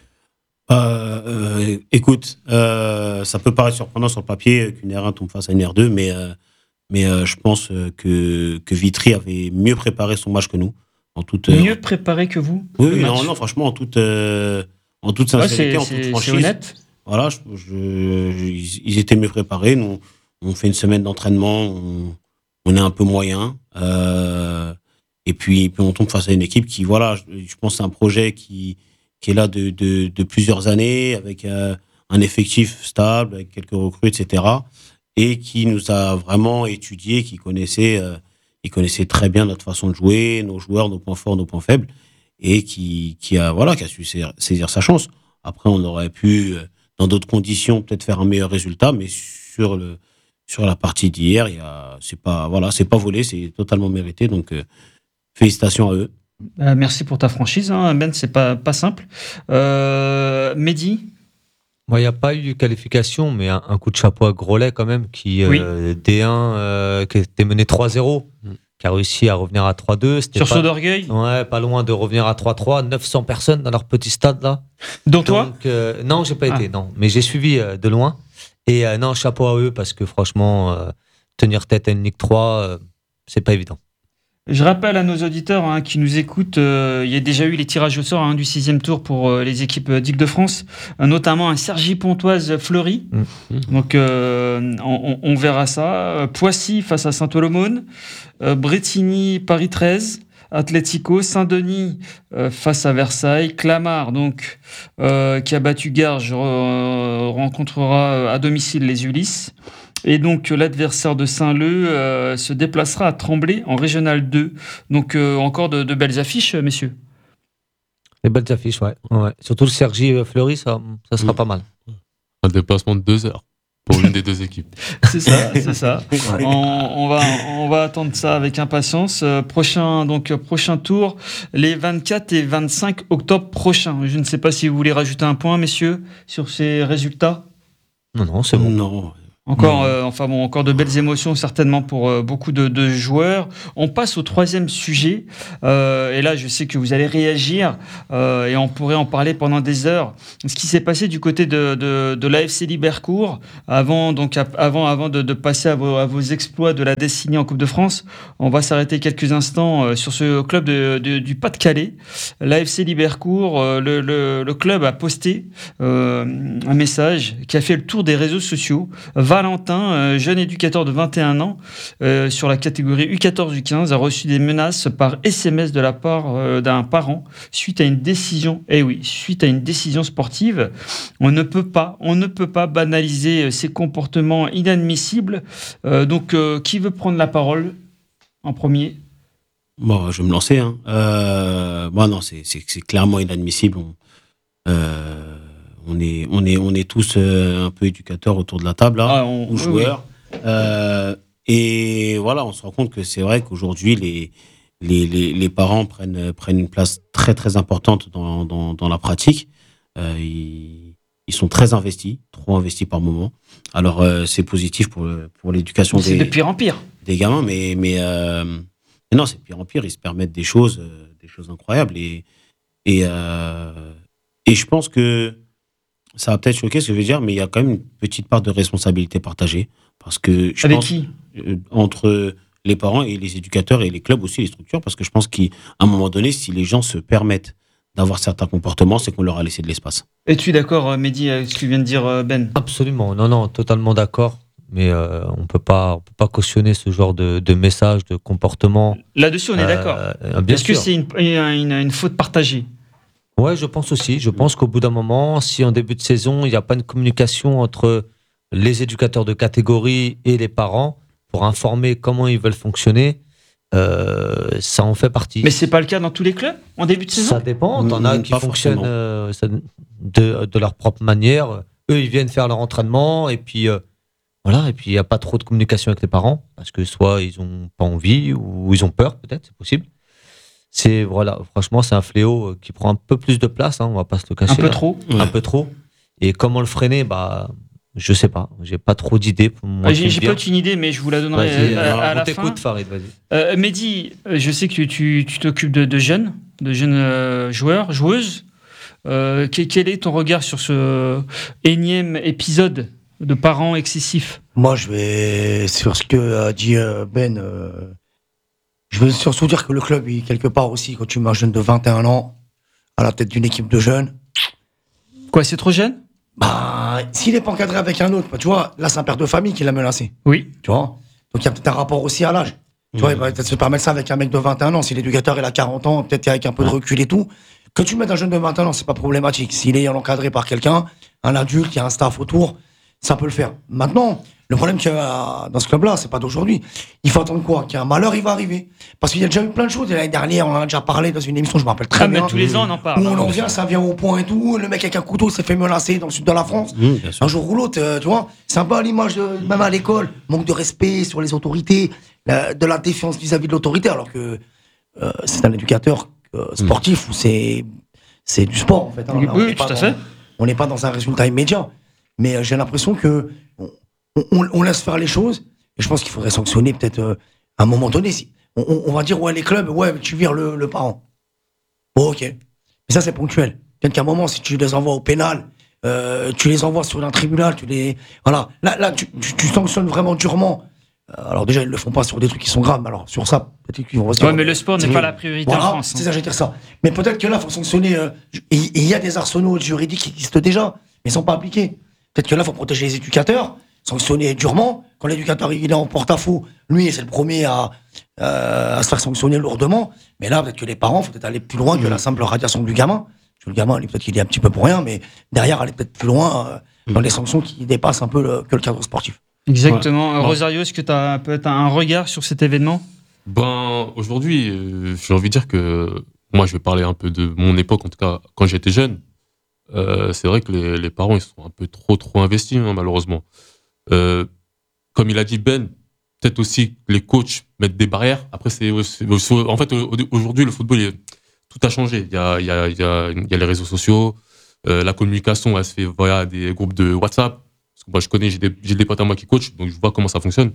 Euh, euh, écoute, euh, ça peut paraître surprenant sur le papier qu'une R un tombe face à une R deux, mais, euh, mais euh, je pense que, que Vitry avait mieux préparé son match que nous. En toute, mieux euh, préparé que vous Oui, oui non, non, franchement, en toute, euh, en toute sincérité, ouais, en toute franchise. C'est honnête. Voilà, je, je, je, ils étaient mieux préparés. Nous, on fait une semaine d'entraînement, on, on est un peu moyen. Euh, et puis, puis, on tombe face à une équipe qui, voilà, je, je pense que c'est un projet qui, qui est là de, de, de plusieurs années, avec euh, un effectif stable, avec quelques recrues, et cetera. Et qui nous a vraiment étudié, qui connaissait, euh, il connaissait très bien notre façon de jouer, nos joueurs, nos points forts, nos points faibles, et qui, qui a, voilà, qui a su saisir sa chance. Après, on aurait pu, dans d'autres conditions, peut-être faire un meilleur résultat, mais sur le, sur la partie d'hier, il y a, c'est pas, voilà, c'est pas volé, c'est totalement mérité. Donc, euh, félicitations à eux. Euh, merci pour ta franchise, hein. Ben, c'est pas, pas simple. Euh, Mehdi? Moi, il n'y a pas eu de qualification, mais un, un coup de chapeau à Groslay quand même, qui oui. euh, D un, euh, qui était mené trois zéro, mmh. qui a réussi à revenir à trois deux. C'était Sur pas, saut d'orgueil. Ouais, pas loin de revenir à trois trois, neuf cents personnes dans leur petit stade là. Dont toi euh, Non, j'ai pas ah. été, non, mais j'ai suivi euh, de loin. Et euh, non, chapeau à eux, parce que franchement, euh, tenir tête à une Ligue trois, euh, c'est pas évident. Je rappelle à nos auditeurs hein, qui nous écoutent, euh, il y a déjà eu les tirages au sort hein, du sixième tour pour euh, les équipes d'Île-de-France, euh, notamment un Cergy-Pontoise-Fleury. Mmh. Donc euh, on, on verra ça. Poissy face à Saint-Olomone, euh, Bretigny-Paris treize, Atlético, Saint-Denis euh, face à Versailles, Clamart donc euh, qui a battu Garges euh, rencontrera à domicile les Ulysses. Et donc l'adversaire de Saint-Leu euh, se déplacera à Tremblay en Régional deux. Donc euh, encore de, de belles affiches, messieurs. Les belles affiches, ouais. ouais. Surtout le Sergi Fleury, ça, ça sera mmh. pas mal. Un déplacement de deux heures pour l'une des deux équipes. C'est ça, c'est ça. On, on, va, on va attendre ça avec impatience. Euh, prochain, donc, prochain tour, les vingt-quatre et vingt-cinq octobre prochains. Je ne sais pas si vous voulez rajouter un point, messieurs, sur ces résultats. Non, non, c'est bon. Non. Encore, euh, enfin bon, encore de belles émotions certainement pour euh, beaucoup de, de joueurs. On passe au troisième sujet. Euh, et là, je sais que vous allez réagir euh, et on pourrait en parler pendant des heures. Ce qui s'est passé du côté de, de, de l'A F C Libercourt avant, donc avant, avant de, de passer à vos, à vos exploits de la destinée en Coupe de France. On va s'arrêter quelques instants euh, sur ce club de, de, du Pas-de-Calais. L'A F C Libercourt, euh, le, le, le club a posté euh, un message qui a fait le tour des réseaux sociaux. Valentin, euh, jeune éducateur de vingt et un ans, euh, sur la catégorie U quatorze U quinze, a reçu des menaces par S M S de la part euh, d'un parent suite à une décision. Eh oui, suite à une décision sportive. On ne peut pas, on ne peut pas banaliser ces comportements inadmissibles. Euh, donc, euh, qui veut prendre la parole en premier ? Bon, je vais me lancer. Hein. Euh, bon, non, c'est, c'est, c'est clairement inadmissible. On, euh, On est, on est, on est tous euh, un peu éducateurs autour de la table, là, ah, on, ou joueurs. Oui. Euh, et voilà, on se rend compte que c'est vrai qu'aujourd'hui, les, les, les, les parents prennent, prennent une place très, très importante dans, dans, dans la pratique. Euh, ils, ils sont très investis, trop investis par moment. Alors, euh, c'est positif pour, pour l'éducation c'est des, de pire en pire. des gamins, mais, mais, euh, mais non, c'est de pire en pire. Ils se permettent des choses, euh, des choses incroyables. Et, et, euh, et je pense que ça va peut-être choquer ce que je veux dire, mais il y a quand même une petite part de responsabilité partagée. Parce que je Avec pense, qui euh, entre les parents et les éducateurs et les clubs aussi, les structures, parce que je pense qu'à un moment donné, si les gens se permettent d'avoir certains comportements, c'est qu'on leur a laissé de l'espace. Es-tu d'accord, Mehdi, avec ce que vient de dire Ben ? Absolument, non, non, totalement d'accord. Mais euh, on ne peut pas cautionner ce genre de, de message, de comportement. Là-dessus, on est euh, d'accord. Euh, Est-ce sûr. que c'est une, une, une faute partagée ? Ouais, je pense aussi. Je pense qu'au bout d'un moment, si en début de saison, il n'y a pas une communication entre les éducateurs de catégorie et les parents pour informer comment ils veulent fonctionner, euh, ça en fait partie. Mais c'est pas le cas dans tous les clubs en début de saison ? Ça dépend. T'en as qui fonctionnent euh, de, de leur propre manière. Eux, ils viennent faire leur entraînement et puis euh, voilà. Et puis il n'y a pas trop de communication avec les parents parce que soit ils n'ont pas envie ou ils ont peur, peut-être, c'est possible. C'est, voilà, franchement, c'est un fléau qui prend un peu plus de place, hein, on va pas se le cacher. Un peu là. trop Un ouais. peu trop. Et comment le freiner, bah, je sais pas. J'ai pas trop d'idées. Pour moi, ah, j'ai j'ai pas une idée, mais je vous la donnerai vas-y, à, à, à la fin. On t'écoute, Farid, vas-y. Euh, Mehdi, je sais que tu, tu t'occupes de, de jeunes, de jeunes euh, joueurs, joueuses. Euh, quel est ton regard sur ce énième épisode de parents excessifs ? Moi, je vais sur ce que a dit Ben. Euh... Je veux surtout dire que le club, il, quelque part aussi, quand tu mets un jeune de vingt et un ans à la tête d'une équipe de jeunes. Quoi, c'est trop jeune ? Bah, s'il n'est pas encadré avec un autre, bah, tu vois, là, c'est un père de famille qui l'a menacé. Oui. Tu vois ? Donc, il y a peut-être un rapport aussi à l'âge. Tu mmh. vois, il va peut-être se permettre ça avec un mec de vingt et un ans. Si l'éducateur, il a quarante ans, peut-être avec un peu de recul et tout. Que tu mettes un jeune de vingt et un ans, c'est pas problématique. S'il est encadré par quelqu'un, un adulte, il y a un staff autour, ça peut le faire. Maintenant, le problème qu'il y a dans ce club-là, c'est pas d'aujourd'hui. Il faut attendre quoi ? Qu'un malheur, il va arriver. Parce qu'il y a déjà eu plein de choses. L'année dernière, on en a déjà parlé dans une émission, je me rappelle très ah, bien. Mais tous les ans, on en parle. Où on en vient, ça vient au point et tout. Le mec avec un couteau s'est fait menacer dans le sud de la France. Mmh, un jour ou l'autre, euh, tu vois. C'est un peu à l'image, de, même à l'école. Manque de respect sur les autorités, la, de la défiance vis-à-vis de l'autorité, alors que euh, c'est un éducateur euh, sportif mmh. où c'est, c'est du sport, en fait. Hein. Là, oui, tout à dans, fait. On n'est pas dans un résultat immédiat. Mais euh, j'ai l'impression que on, on, on laisse faire les choses. Et je pense qu'il faudrait sanctionner peut-être euh, à un moment donné. Si, on, on va dire, ouais, les clubs, ouais, tu vires le, le parent. Bon, ok. Mais ça, c'est ponctuel. Peut-être qu'à un moment, si tu les envoies au pénal, euh, tu les envoies sur un tribunal, tu les. Voilà. Là, là tu, tu, tu sanctionnes vraiment durement. Euh, alors, déjà, ils ne le font pas sur des trucs qui sont graves. Alors, sur ça, peut-être qu'ils vont se dire. Ouais, mais le sport n'est pas la priorité voilà, en France. C'est hein. ça, je vais dire ça. Mais peut-être que là, il faut sanctionner. Euh, et il y a des arsenaux juridiques qui existent déjà, mais ils ne sont pas appliqués. Peut-être que là, il faut protéger les éducateurs, sanctionner durement. Quand l'éducateur il est en porte-à-faux, lui, c'est le premier à, euh, à se faire sanctionner lourdement. Mais là, peut-être que les parents, il faut peut-être aller plus loin mmh. que la simple radiation du gamin. Parce que le gamin, peut-être qu'il est un petit peu pour rien, mais derrière, aller peut-être plus loin euh, mmh. dans les sanctions qui dépassent un peu le, que le cadre sportif. Exactement. Ouais. Rosario, est-ce que tu as peut-être un regard sur cet événement ? Ben, aujourd'hui, euh, j'ai envie de dire que moi, je vais parler un peu de mon époque, en tout cas, quand j'étais jeune. Euh, c'est vrai que les, les parents, ils sont un peu trop, trop investis, hein, malheureusement. Euh, comme il a dit Ben, peut-être aussi que les coachs mettent des barrières. Après, c'est, c'est, c'est en fait, aujourd'hui, le football, il, tout a changé. Il y a, il y a, il y a, il y a les réseaux sociaux, euh, la communication, elle se fait via des groupes de WhatsApp. Parce que moi, je connais, j'ai des, j'ai des potes à moi qui coachent, donc je vois comment ça fonctionne.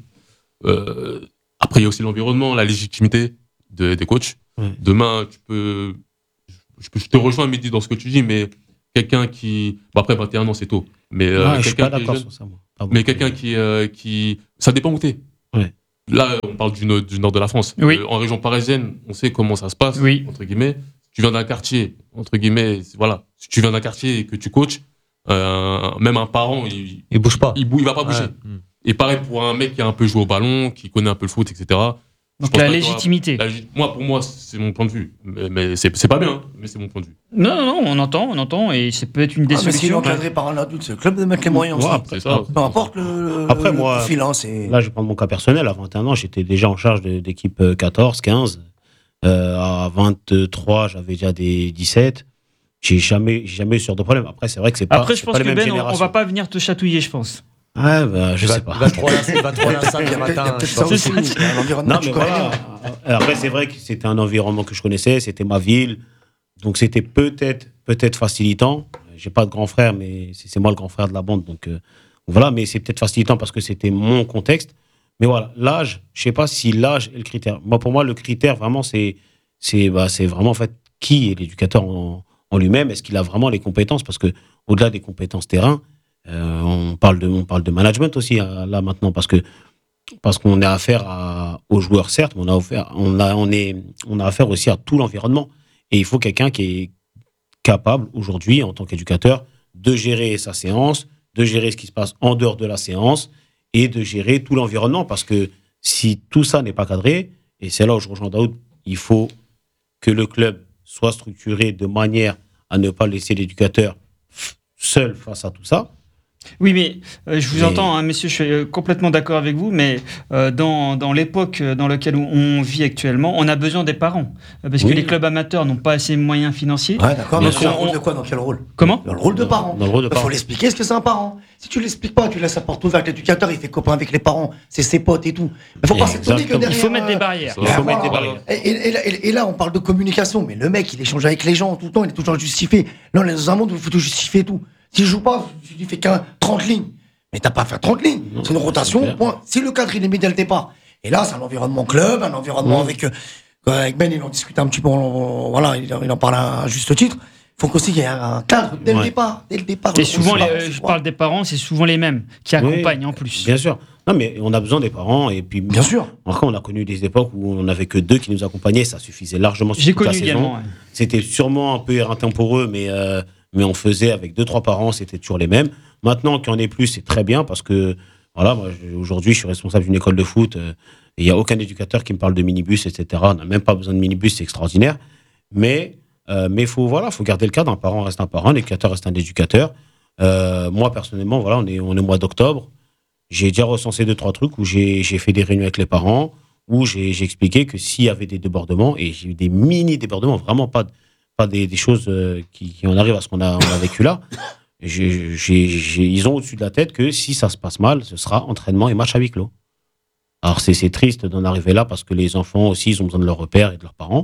Euh, après, il y a aussi l'environnement, la légitimité de, des coachs. Ouais. Demain, tu peux, je, je te rejoins, Mehdi, dans ce que tu dis, mais quelqu'un qui, bon, après vingt et un ans, c'est tôt. Mais euh, ah, je suis quelqu'un pas qui d'accord est jeune, sur ça, moi. Ah bon. mais quelqu'un qui, euh, qui, ça dépend où t'es. Ouais. Là, on parle du, nord, du nord de la France. Oui. Euh, en région parisienne, on sait comment ça se passe, Oui. entre guillemets. Tu viens d'un quartier, entre guillemets, voilà. Si tu viens d'un quartier et que tu coaches, euh, même un parent, il, Il bouge pas. il, bou- il va pas bouger. Ouais. Et pareil pour un mec qui a un peu joué au ballon, qui connaît un peu le foot, et cetera. Je Donc pense la pas qu'il y aura- légitimité. la lég- moi, pour moi, c'est mon point de vue. Mais, mais c'est, c'est pas bien, hein, mais c'est mon point de vue. Non, non, non, on entend, on entend, et c'est peut-être une des Ah, mais s'il est solutions. encadré par un adulte, c'est le club de mettre les moyens Ouais, aussi. après, C'est ça. Peu importe le, Après, le moi, profil, hein, c'est... Là, je vais prendre mon cas personnel. À vingt et un ans, j'étais déjà en charge de- d'équipe euh, quatorze, quinze. Euh, à vingt-trois, j'avais déjà des dix-sept. J'ai jamais, j'ai jamais eu ce genre de problème. Après, c'est vrai que c'est pas, Après, je c'est pense pas les que mêmes Ben, on, on générations. va pas venir te chatouiller, je pense. Ouais, bah, je Il va- sais pas. Il va trop la, il va trop la salle Il y le a peut-être il y a matin. peut-être je ça pense. aussi, il y a un environnement Non, que tu mais connais voilà. bien. Après, c'est vrai que c'était un environnement que je connaissais, c'était ma ville. Donc, c'était peut-être, peut-être facilitant. J'ai pas de grand frère, mais c'est, c'est moi le grand frère de la bande. Donc, euh, voilà, mais c'est peut-être facilitant parce que c'était mon contexte. Mais voilà, l'âge, je sais pas si l'âge est le critère. Moi, pour moi, le critère, vraiment, c'est, c'est, bah, c'est vraiment, en fait, qui est l'éducateur en, en lui-même. Est-ce qu'il a vraiment les compétences? Parce que, au-delà des compétences terrain, euh, on parle de, on parle de management aussi, hein, là, maintenant, parce que, parce qu'on a affaire à, aux joueurs, certes, mais on a affaire, on a, on est, on a affaire aussi à tout l'environnement. Et il faut quelqu'un qui est capable, aujourd'hui, en tant qu'éducateur, de gérer sa séance, de gérer ce qui se passe en dehors de la séance et de gérer tout l'environnement. Parce que si tout ça n'est pas cadré, et c'est là où je rejoins Daoud, il faut que le club soit structuré de manière à ne pas laisser l'éducateur seul face à tout ça. Oui, mais euh, je vous Mais- entends, hein, messieurs, je suis euh, complètement d'accord avec vous, mais euh, dans, dans l'époque dans laquelle on vit actuellement, on a besoin des parents. Euh, Parce Oui. que les clubs amateurs n'ont pas assez de moyens financiers. Ouais, d'accord, mais Donc, c'est un on- rôle de quoi? Dans quel rôle? Comment ? Dans le rôle de parent. Dans le rôle de Il faut parent. l'expliquer ce que c'est un parent. Si tu l'expliques pas, tu laisses la porte ouverte, l'éducateur, il fait copain avec les parents, c'est ses potes et tout. Il faut pas s'étonner que Exactement. derrière... Il faut mettre des euh, barrières. Il faut Ben mettre des voilà. barrières. Et, et- et là- et- et là, on parle de communication, mais le mec, il échange avec les gens tout le temps, il est toujours justifié. Là, on est dans un monde où il faut tout justifier tout. S'il joue pas, tu lui fais qu'un trente lignes. Mais t'as pas à faire trente lignes. Non, C'est une rotation, c'est clair. point. Si le cadre, il est mis dès le départ. Et là, c'est un environnement club, un environnement Ouais. avec, euh, avec Ben, il en discute un petit peu, on- voilà, il, il en parle à, à juste titre. Il faut qu'aussi qu'il y ait un cadre dès le Ouais. départ. Dès le départ. Et Le souvent, rôle les- du parent, euh, c'est je quoi? parle des parents, c'est souvent les mêmes qui Oui, accompagnent en plus. Bien sûr. Non, mais on a besoin des parents. Et puis, Bien sûr. Encore, on a connu des époques où on n'avait que deux qui nous accompagnaient. Ça suffisait largement sur J'ai toute la connu saison. également. ouais. C'était sûrement un peu éreintant pour eux, mais, euh, mais on faisait avec deux, trois parents, c'était toujours les mêmes. Maintenant qu'il y en ait plus, c'est très bien parce que, voilà, moi, je- aujourd'hui, je suis responsable d'une école de foot. euh, et il n'y a aucun éducateur qui me parle de minibus, et cetera. On n'a même pas besoin de minibus, c'est extraordinaire. Mais euh, mais faut, voilà, faut garder le cadre. Un parent reste un parent, un éducateur reste un éducateur. Euh, moi, personnellement, voilà, on est, on est au mois d'octobre. J'ai déjà recensé deux, trois trucs où j'ai j'ai fait des réunions avec les parents, où j'ai j'ai expliqué que s'il y avait des débordements, et j'ai eu des mini-débordements, vraiment pas, pas des, des choses euh, qui, qui en arrivent à ce qu'on a, on a vécu là, j'ai- j'ai- j'ai- ils ont au-dessus de la tête que si ça se passe mal, ce sera entraînement et match à huis clos. Alors c'est c'est triste d'en arriver là parce que les enfants aussi, ils ont besoin de leurs repères et de leurs parents.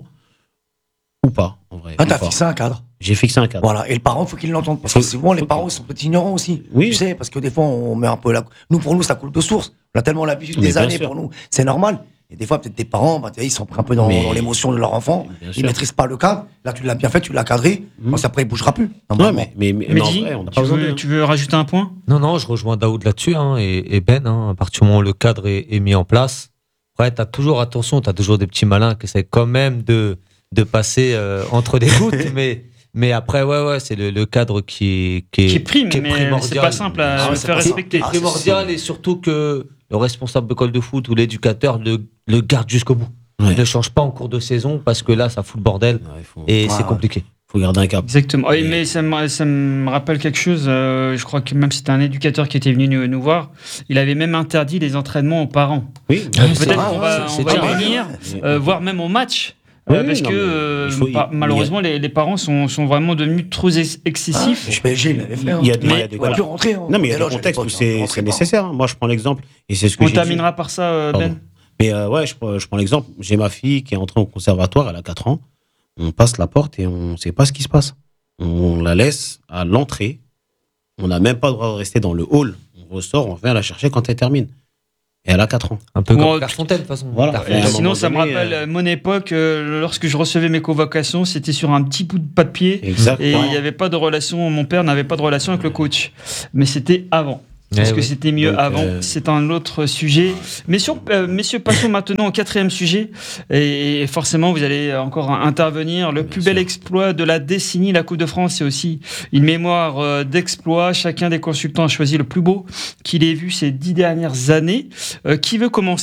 Ou pas, en vrai. Ah, ou t'as pas. fixé un cadre. J'ai fixé un cadre. Voilà. Et le parent, il faut qu'il l'entende. Parce Faut- que souvent, les faut parents, qu'il- ils sont peut-être ignorants aussi. Oui. Tu sais, parce que des fois, on met un peu la. Nous, pour nous, ça coule de source. On a tellement l'habitude Mais des bien années sûr. pour nous. C'est normal. Et des fois, peut-être des parents, bah, tu sais, ils sont pris un peu dans, Mais- dans l'émotion de leur enfant. Bien Ils sûr. maîtrisent pas le cadre. Là, tu l'as bien fait, tu l'as cadré. Mhm. Bon, c'est après, il bougera plus. Ouais, normalement. mais, mais, mais, Mais mais en dis, vrai, on n'a tu, pas besoin veux, de. tu veux rajouter un point ? Non, non, je rejoins Daoud là-dessus hein, et, et Ben. Hein, à partir du moment où le cadre est, est mis en place, ouais, tu as toujours, attention, tu as toujours des petits malins qui essaient quand même de, de passer euh, entre les gouttes. mais, mais après, ouais, ouais, c'est le, le cadre qui est, qui est, Qui est prime, qui est mais primordial. c'est pas simple à Ah ouais, le c'est faire pas simple. respecter. Ah, primordial et surtout que le responsable d'école de foot ou l'éducateur le, le garde jusqu'au bout. Ouais. Il ne change pas en cours de saison parce que là, ça fout le bordel Ouais, il faut- et Ouais, c'est ouais. compliqué. faut garder un cap. Exactement. Et mais ça me, ça me rappelle quelque chose. Euh, je crois que même c'était un éducateur qui était venu nous, nous voir. Il avait même interdit les entraînements aux parents. Oui. Peut-être vrai, qu'on va, c'est, on va c'est y venir, euh, voire même au match. Oui, euh, parce non, que mais euh, il faut- pa- il- malheureusement, les, les parents sont, sont vraiment devenus trop ex- excessifs. Ah, le P S G, il l'avait fait. hein. Il y a des, Mais- il y a des- Il aurait pu rentrer. hein. Non, mais il y a Dès lors, des contextes j'avais où pas- c'est, rentrer c'est pas. nécessaire. hein. Moi, je prends l'exemple, et c'est ce que On j'ai terminera par ça, euh, Pardon. Ben. Mais euh, ouais, je, prends- je prends l'exemple. J'ai ma fille qui est entrée au conservatoire, elle a quatre ans. On passe la porte et on ne sait pas ce qui se passe. On la laisse à l'entrée. On n'a même pas le droit de rester dans le hall. On ressort, on vient la chercher quand elle termine. Et elle a quatre ans. Un peu Bon, comme Clairefontaine, de toute façon. Voilà. Clairefontaine. Et à un Sinon, moment ça me donné, rappelle euh, mon époque, euh, lorsque je recevais mes convocations, c'était sur un petit bout de papier. Exact. Et il n'y avait pas de relation, mon père n'avait pas de relation avec le coach. Mais c'était avant. Est-ce Eh que oui. c'était mieux Donc, avant euh, C'est un autre sujet. Messieurs, euh, messieurs, passons maintenant au quatrième sujet. Et, et forcément, vous allez encore intervenir. Le Bien plus sûr. bel exploit de la décennie, la Coupe de France, c'est aussi une mémoire euh, d'exploits. Chacun des consultants a choisi le plus beau qu'il ait vu ces dix dernières années. Euh, qui veut commencer ?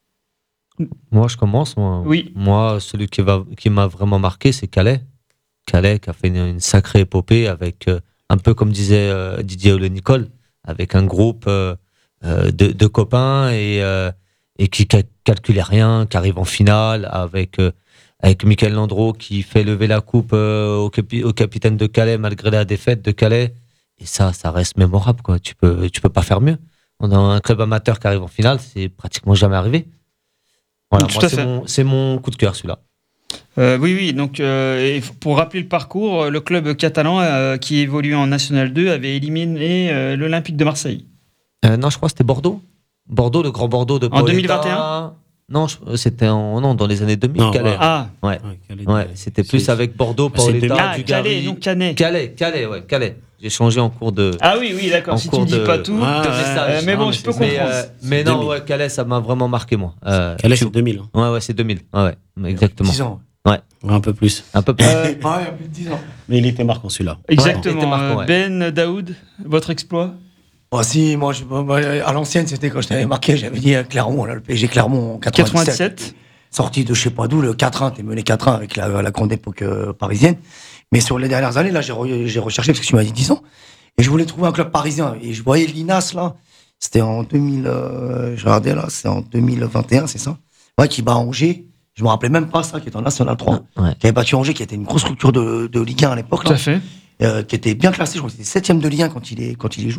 Moi, je commence. Moi, Oui. moi celui qui, va, qui m'a vraiment marqué, c'est Calais. Calais qui a fait une, une sacrée épopée avec, euh, un peu comme disait euh, Didier Ole-Nicole, avec un groupe euh, euh, de, de copains et, euh, et qui cal- calculait rien, qui arrive en finale avec, euh, avec Michael Landreau qui fait lever la coupe euh, au, capi- au capitaine de Calais malgré la défaite de Calais. Et ça, ça reste mémorable, quoi. Tu peux, tu peux pas faire mieux. On a un club amateur qui arrive en finale, c'est pratiquement jamais arrivé. Voilà, Tout moi, à c'est fait. mon, c'est mon coup de cœur, celui-là. Euh, oui, oui. Donc, euh, et f- pour rappeler le parcours, euh, le club catalan euh, qui évolue en National deux avait éliminé euh, l'Olympique de Marseille. Euh, non, je crois que c'était Bordeaux. Bordeaux, le grand Bordeaux de En Paoletta. deux mille vingt et un Non, je- c'était en, non, dans les années deux mille, Non, Calais. ouais. Ah, Ouais, Ouais, Calais, ouais, c'était plus c'est- avec Bordeaux, c'est deux mille. Paoletta, ah Dugarry. Calais, non Canet. Calais, Calais, ouais, Calais. J'ai changé en cours de, Ah oui, oui, d'accord. en Si tu cours ne dis de, pas tout. Ah, de ouais, message. Euh, mais non, bon, mais je peux c'est- mais, comprendre. euh, mais non, deux mille. ouais, Calais, ça m'a vraiment marqué, moi. Euh, Calais, c'est deux mille. hein. ouais, ouais, c'est deux mille. Ouais, ouais, exactement. dix ans. Ouais, un peu plus. Un peu plus. Euh, Ouais, il y a plus de dix ans. Mais il était marquant celui-là. Ouais, Exactement. c'était marquant, Euh, ouais. Ben Daoud, votre exploit Moi, si, moi, je- moi, à l'ancienne, c'était quand je t'avais marqué, j'avais dit à Clermont, là, le P S G Clermont en quatre-vingt-dix-sept. quatre-vingt-dix-sept. Sorti de je sais pas d'où, le quatre un, t'es mené quatre un avec la, la grande époque euh, parisienne. Mais sur les dernières années, là, j'ai, re- j'ai recherché parce que tu m'as dit dix ans. Et je voulais trouver un club parisien. Et je voyais l'Inas, là. C'était en deux mille, euh, je regardais là, c'est en deux mille vingt et un, c'est ça? Ouais, qui bat Angers. Je me rappelais même pas ça, qui était en National trois. Ouais. Qui avait battu Angers, qui était une grosse structure de, de Ligue un à l'époque, Tout à là. fait. Euh, qui était bien classé. Je crois que c'était septième de Ligue un quand il est, quand il y joue.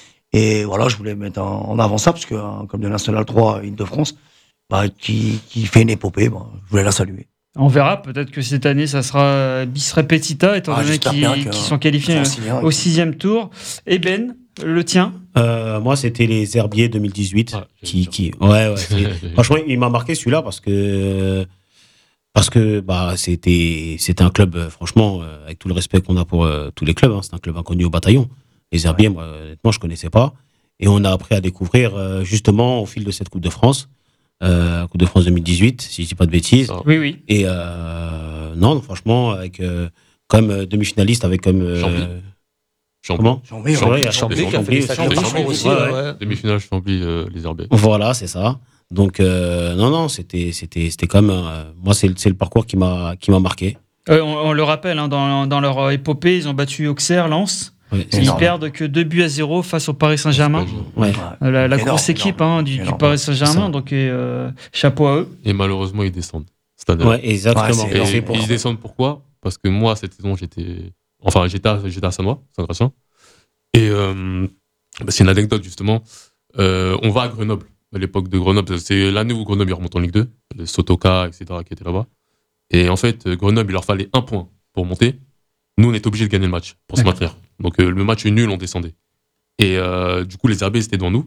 Et voilà, je voulais mettre en, en avant ça, parce que, hein, comme le National trois, Île-de-France, bah, qui, qui fait une épopée, bah, je voulais la saluer. On verra. Peut-être que cette année, ça sera bis repetita, étant Ah, donné j'espère qu'ils bien que- qu'ils sont qualifiés qu'ils euh, sont signés, au sixième tour. Et Ben, le tien Euh, moi, c'était les Herbiers deux mille dix-huit. Ouais, qui, j'ai qui, ouais, ouais. c'est- Franchement, il m'a marqué celui-là parce que, parce que bah, c'était, c'était un club, euh, franchement, euh, avec tout le respect qu'on a pour euh, tous les clubs, hein, c'est un club inconnu au bataillon. Les Herbiers, moi, honnêtement, je connaissais pas. Et on a appris à découvrir, euh, justement, au fil de cette Coupe de France, euh, Coupe de France deux mille dix-huit, si je dis pas de bêtises. Ça. Oui, oui. Et euh, non, franchement, avec, euh, comme euh, demi-finaliste, avec comme. euh, Chambly. Chambly. Comment Chambly, Chambly, ouais. à Chambly qui a fait Chambly, des sacrés Chambly, parcours Chambly, aussi. ouais, ouais, ouais. ouais. Demi-finale, Chambly, euh, les Herbiers. Voilà, c'est ça. Donc, euh, non, non, c'était, c'était, c'était comme. euh, moi, c'est, le- c'est le parcours qui m'a, qui m'a marqué. Euh, on, on le rappelle, hein, dans, dans leur épopée, ils ont battu Auxerre, Lens. Ouais, Ils Énorme. perdent que deux buts à zéro face au Paris Saint-Germain. ouais. La, la Énorme, grosse équipe énorme. hein, du, du Énorme. Paris Saint-Germain. C'est ça. Donc, euh, chapeau à eux. Et malheureusement, ils descendent. C'est-à-dire. Ouais, exactement. Ouais, c'est Et énorme. C'est pour ils ça. descendent pourquoi? Parce que moi, cette saison, j'étais. Enfin, j'étais à, j'étais à Sanois, Saint-Gratien. Et euh, bah, c'est une anecdote, justement. Euh, on va à Grenoble, à l'époque de Grenoble. C'est l'année où Grenoble il remonte en Ligue deux. Les Sotoka, et cetera, qui étaient là-bas. Et en fait, Grenoble, il leur fallait un point pour monter. Nous, on était obligés de gagner le match pour se maintenir. Donc, euh, le match nul, on descendait. Et euh, du coup, les Herbiers, c'était devant nous.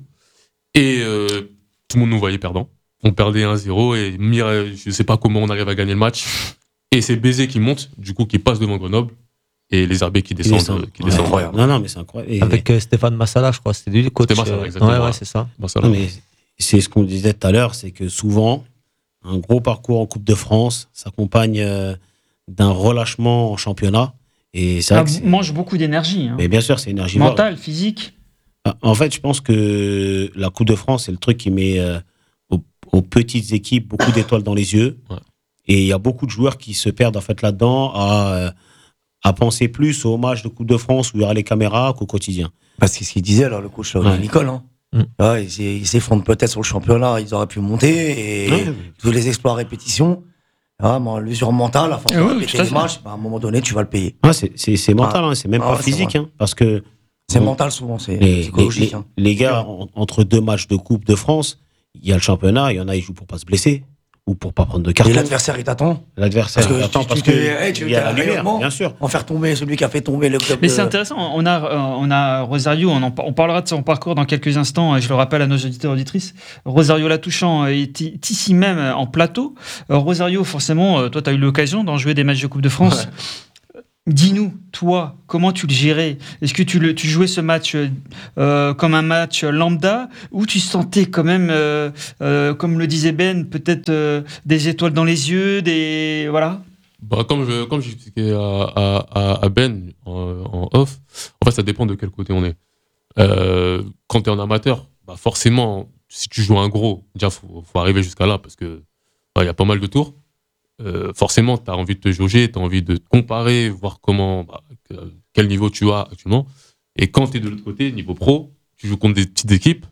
Et euh, tout le monde nous voyait perdants. On perdait un zéro et Mire, je sais pas comment on arrive à gagner le match. Et c'est Bézé qui monte, du coup, qui passe devant Grenoble. Et les Herbiers qui Ils descendent. descendent. euh, qui Ouais. descendent. Incroyable. Non, non, mais c'est incroyable. Et- Avec euh, Stéphane Massala, je crois. C'était lui le coach. C'était Massala, euh, exactement. Ouais, ouais, c'est ça. Bah, ça, Non, là. mais c'est ce qu'on disait tout à l'heure, c'est que souvent, un gros parcours en Coupe de France s'accompagne euh, d'un relâchement en championnat. Et c'est vrai Ah, que c'est- mange beaucoup d'énergie. hein. mais bien sûr, c'est énergivore. Mentale, physique. En fait, je pense que la Coupe de France, c'est le truc qui met euh, aux, aux petites équipes beaucoup d'étoiles dans les yeux. Ouais. Et il y a beaucoup de joueurs qui se perdent en fait là-dedans à, euh, à penser plus au match de Coupe de France où il y aura les caméras qu'au quotidien. Parce que c'est ce qu'il disait, alors, le coach là, Ouais. Nicole. Hein. Mm. Ouais, ils s'est- ils s'effondrent peut-être sur le championnat, ils auraient pu monter, et Ouais. tous les exploits à répétition. Ah, mais l'usure mentale, à force de Ah oui, répéter tout à les fait. matchs, bah, à un moment donné, tu vas le payer. Ouais, c'est, c'est, c'est mental, Ah. hein, c'est même Ah pas ouais, c'est physique, vrai. hein, parce que C'est bon, mental souvent, c'est les, psychologique. les, hein. les gars, en- entre deux matchs de Coupe de France, il y a le championnat, il y en a, ils jouent pour pas se blesser ou pour pas prendre de Et carton. l'adversaire, il t'attend. L'adversaire, Parce que attends, tu- parce tu- que hey, tu- il y a t'as la un lumière, rayonnement. bien sûr. En faire tomber celui qui a fait tomber le club. Mais de- c'est intéressant, on a, euh, on a Rosario, on, en, on parlera de son parcours dans quelques instants, et je le rappelle à nos auditeurs et auditrices. Rosario Latouchant est i- ici même en plateau. Euh, Rosario, forcément, euh, toi tu as eu l'occasion d'en jouer des matchs de Coupe de France. Dis-nous, toi, comment tu le gérais? Est-ce que tu, le, tu jouais ce match euh, comme un match lambda, ou tu sentais quand même, euh, euh, comme le disait Ben, peut-être euh, des étoiles dans les yeux, des... Voilà. Bah, comme je, comme j'expliquais à, à, à Ben en, en off, en fait, ça dépend de quel côté on est. Euh, quand tu es en amateur, bah forcément, si tu joues un gros, déjà, faut, faut arriver jusqu'à là parce que il y a pas mal de tours. Euh, forcément, tu as envie de te jauger, tu as envie de te comparer, voir comment, bah, que- quel niveau tu as actuellement. Et quand tu es de l'autre côté, niveau pro, tu joues contre des petites équipes,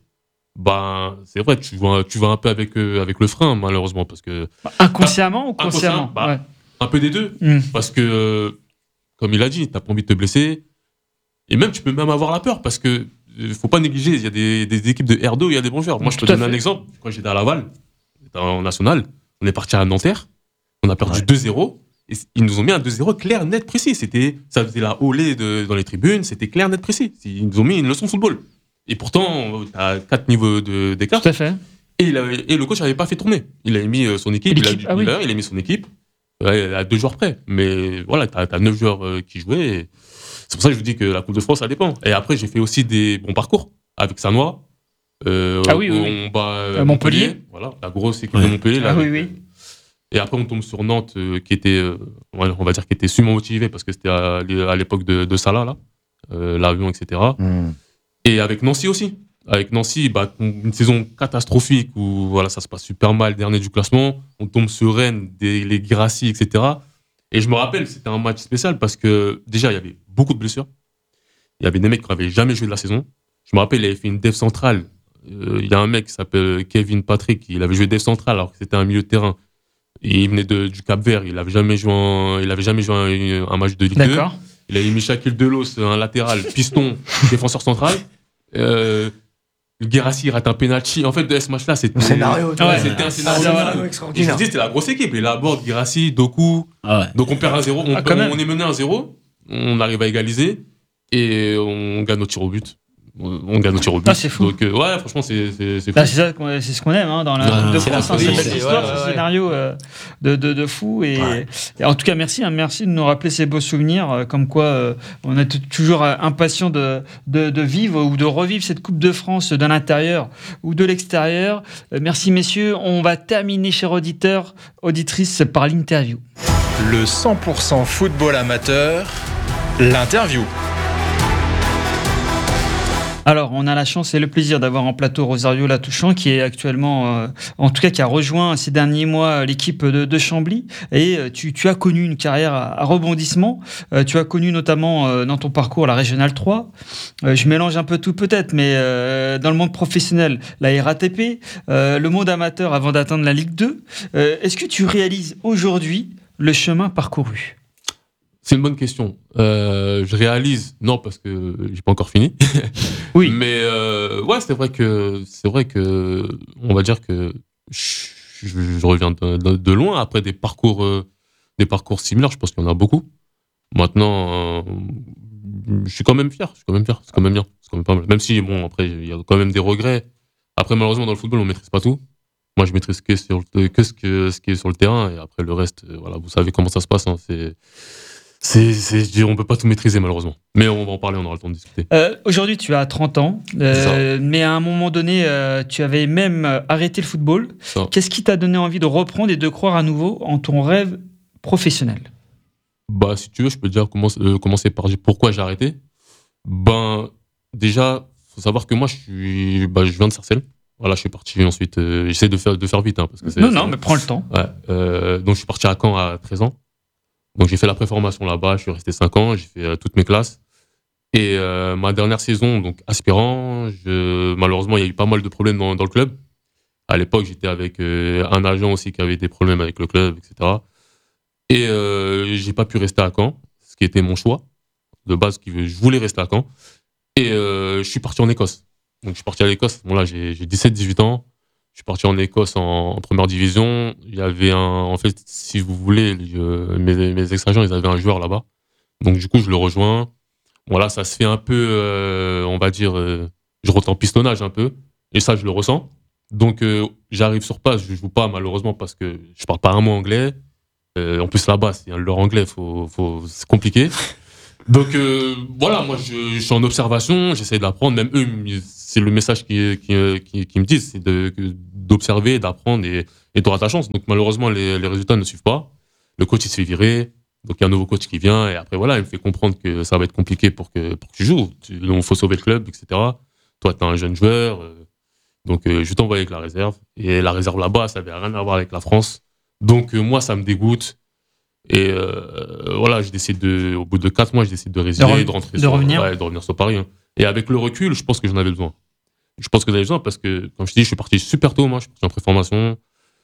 bah, c'est vrai, tu vas, tu vas un peu avec, euh, avec le frein, malheureusement, parce que Inconsciemment ou consciemment? Inconscient, bah, Ouais. un peu des deux. Mm. Parce que, euh, comme il a dit, t'as pas envie de te blesser. Et même, tu peux même avoir la peur parce que euh, faut pas négliger. Il y a des, des équipes de R deux, il y a des bons joueurs. Moi, je peux Tout à donner un fait. exemple. Quand j'étais à Laval, j'étais en national, on est parti à Nanterre, on a perdu deux zéro. Et c- ils nous ont mis un deux zéro clair, net, précis. C'était, ça faisait la holée de, dans les tribunes, c'était clair, net, précis. Ils nous ont mis une leçon de football. Et pourtant, t'as quatre niveaux de- d'écart. Tout à fait. Et, il avait- et le coach n'avait pas fait tourner. Il a mis euh, son équipe, Et il a, l'équipe, ah oui. il a- il a mis son équipe ouais, à deux joueurs près. Mais voilà, tu as neuf joueurs euh, qui jouaient. et C'est pour ça que je vous dis que la Coupe de France, ça dépend. Et après, j'ai fait aussi des bons parcours avec Sanois. Euh, Ah oui, oui, où oui. on bat euh, À Montpellier. Montpellier. Voilà, la grosse équipe Ouais. de Montpellier. là, Ah oui, avec, oui. euh, Et après, on tombe sur Nantes, euh, qui était, euh, ouais, on va dire, qui était sûrement motivé parce que c'était à, à l'époque de, de Salah, là, euh, l'avion, et cetera. Mm. Et avec Nancy aussi. Avec Nancy, bah, une saison catastrophique où voilà, ça se passe super mal, dernier du classement. On tombe sur Rennes, des, les Guirassy, et cetera. Et je me rappelle, c'était un match spécial parce que déjà, il y avait beaucoup de blessures. Il y avait des mecs qui n'avaient jamais joué de la saison. Je me rappelle, il avait fait une def centrale. Euh, Il y a un mec qui s'appelle Kevin Patrick, il avait joué def centrale alors que c'était un milieu de terrain. Et il venait de, du Cap-Vert, il n'avait jamais joué, en- il avait jamais joué un, un match de Ligue deux. D'accord. Il avait mis Shaquille Delos, un latéral, piston, défenseur central. Euh, le Guirassy rate un penalty. En fait, de ce match-là, c'était. Le scénario, tu Ouais, vois. c'était un Ah, scénario. scénario Et je extraordinaire. vous dis, c'était la grosse équipe. Et là, aborde Guirassy, Doku. Ah ouais. Donc on perd un zéro. On, Ah, quand même. on est mené un zéro. On arrive à égaliser. Et on gagne au tir au but. On on gagne au tir au but. Ah, c'est fou. Donc, euh, ouais, franchement, c'est c'est- c'est fou. Là, c'est ça qu'on- c'est ce qu'on aime hein, dans la Ouais, Coupe de c'est France, la hein, folie, cette c'est- histoire, ouais, ce ouais. scénario euh, de, de, de fou. Et, Ouais. et en tout cas, merci, hein, merci de nous rappeler ces beaux souvenirs, euh, comme quoi euh, on est t- toujours euh, impatient de, de, de vivre ou de revivre cette Coupe de France de l'intérieur ou de l'extérieur. Euh, merci messieurs, on va terminer, chers auditeurs, auditrices, par l'interview. Le cent pour cent football amateur, l'interview. Alors, on a la chance et le plaisir d'avoir en plateau Rosario Latouchant, qui est actuellement, euh, en tout cas, qui a rejoint ces derniers mois l'équipe de, de Chambly. Et euh, tu, tu as connu une carrière à, à rebondissement. Euh, tu as connu notamment euh, dans ton parcours la Régionale trois. Euh, je mélange un peu tout peut-être, mais euh, dans le monde professionnel, la R A T P, euh, le monde amateur avant d'atteindre la Ligue deux. Euh, est-ce que tu réalises aujourd'hui le chemin parcouru ? C'est une bonne question. Euh, je réalise, non, parce que j'ai pas encore fini. Oui. Mais euh, ouais, c'est vrai que c'est vrai que on va dire que je, je- je reviens de, de- de loin après des parcours euh, des parcours similaires. Je pense qu'il y en a beaucoup. Maintenant, euh, je suis quand même fier. Je suis quand même fier. C'est quand même bien. C'est quand même pas mal. Même si bon, après il y a quand même des regrets. Après, malheureusement, dans le football, on maîtrise pas tout. Moi, je maîtrise que, sur le- que ce que ce qui est sur le terrain et après le reste, euh, voilà, vous savez comment ça se passe. Hein, c'est C'est, c'est, je dis, on peut pas tout maîtriser malheureusement. Mais on va en parler, on aura le temps de discuter. Euh, aujourd'hui, tu as trente ans, euh, mais à un moment donné, euh, tu avais même euh, arrêté le football. Ça. Qu'est-ce qui t'a donné envie de reprendre et de croire à nouveau en ton rêve professionnel ? Bah, si tu veux, je peux déjà commencer, euh, commencer par pourquoi j'ai arrêté. Ben, déjà, faut savoir que moi, je suis, bah, je viens de Sarcelles. Voilà, je suis parti ensuite. Euh, j'essaie de faire, de faire vite, hein, parce que c'est. Non, c'est- non, mais prends le temps. Ouais. Euh, donc, je suis parti à Caen à treize ans. Donc j'ai fait la préformation là-bas, je suis resté cinq ans, j'ai fait euh, toutes mes classes. Et euh, ma dernière saison, donc aspirant, je, malheureusement, il y a eu pas mal de problèmes dans, dans le club. À l'époque, j'étais avec euh, un agent aussi qui avait des problèmes avec le club, et cetera. Et euh, j'ai pas pu rester à Caen, ce qui était mon choix. De base, je voulais rester à Caen. Et euh, je suis parti en Écosse. Donc je suis parti à l'Écosse. Bon là, j'ai, j'ai dix-sept dix-huit ans. Je suis parti en Écosse en, en première division. Il y avait un, en fait, si vous voulez, je, mes, mes ex-agents, ils avaient un joueur là-bas. Donc du coup, je le rejoins. Bon là, ça se fait un peu, euh, on va dire, euh, je rentre en pistonnage un peu. Et ça, je le ressens. Donc euh, j'arrive sur place, je joue pas malheureusement parce que je parle pas un mot anglais. Euh, en plus là-bas, c'est leur anglais, faut, faut, c'est compliqué. Donc euh, voilà, moi je, je suis en observation, j'essaie d'apprendre. Même eux, c'est le message qui, qui, qui, qui me disent, c'est de, d'observer, d'apprendre et, et d'avoir ta chance. Donc malheureusement, les, les résultats ne suivent pas. Le coach il se fait virer, donc il y a un nouveau coach qui vient et après voilà, il me fait comprendre que ça va être compliqué pour que, pour que tu joues. Il faut sauver le club, et cetera. Toi, t'es un jeune joueur, euh, donc euh, je t'envoie avec la réserve. Et la réserve là-bas, ça n'avait rien à voir avec la France. Donc euh, moi, ça me dégoûte. Et euh, voilà, je décide de, au bout de quatre mois, je décide de résilier, de, re- de rentrer de sur, revenir. Ouais, de revenir sur Paris. Hein. Et avec le recul, je pense que j'en avais besoin. Je pense que j'en avais besoin parce que, comme je te dis, je suis parti super tôt, moi, je suis parti en préformation.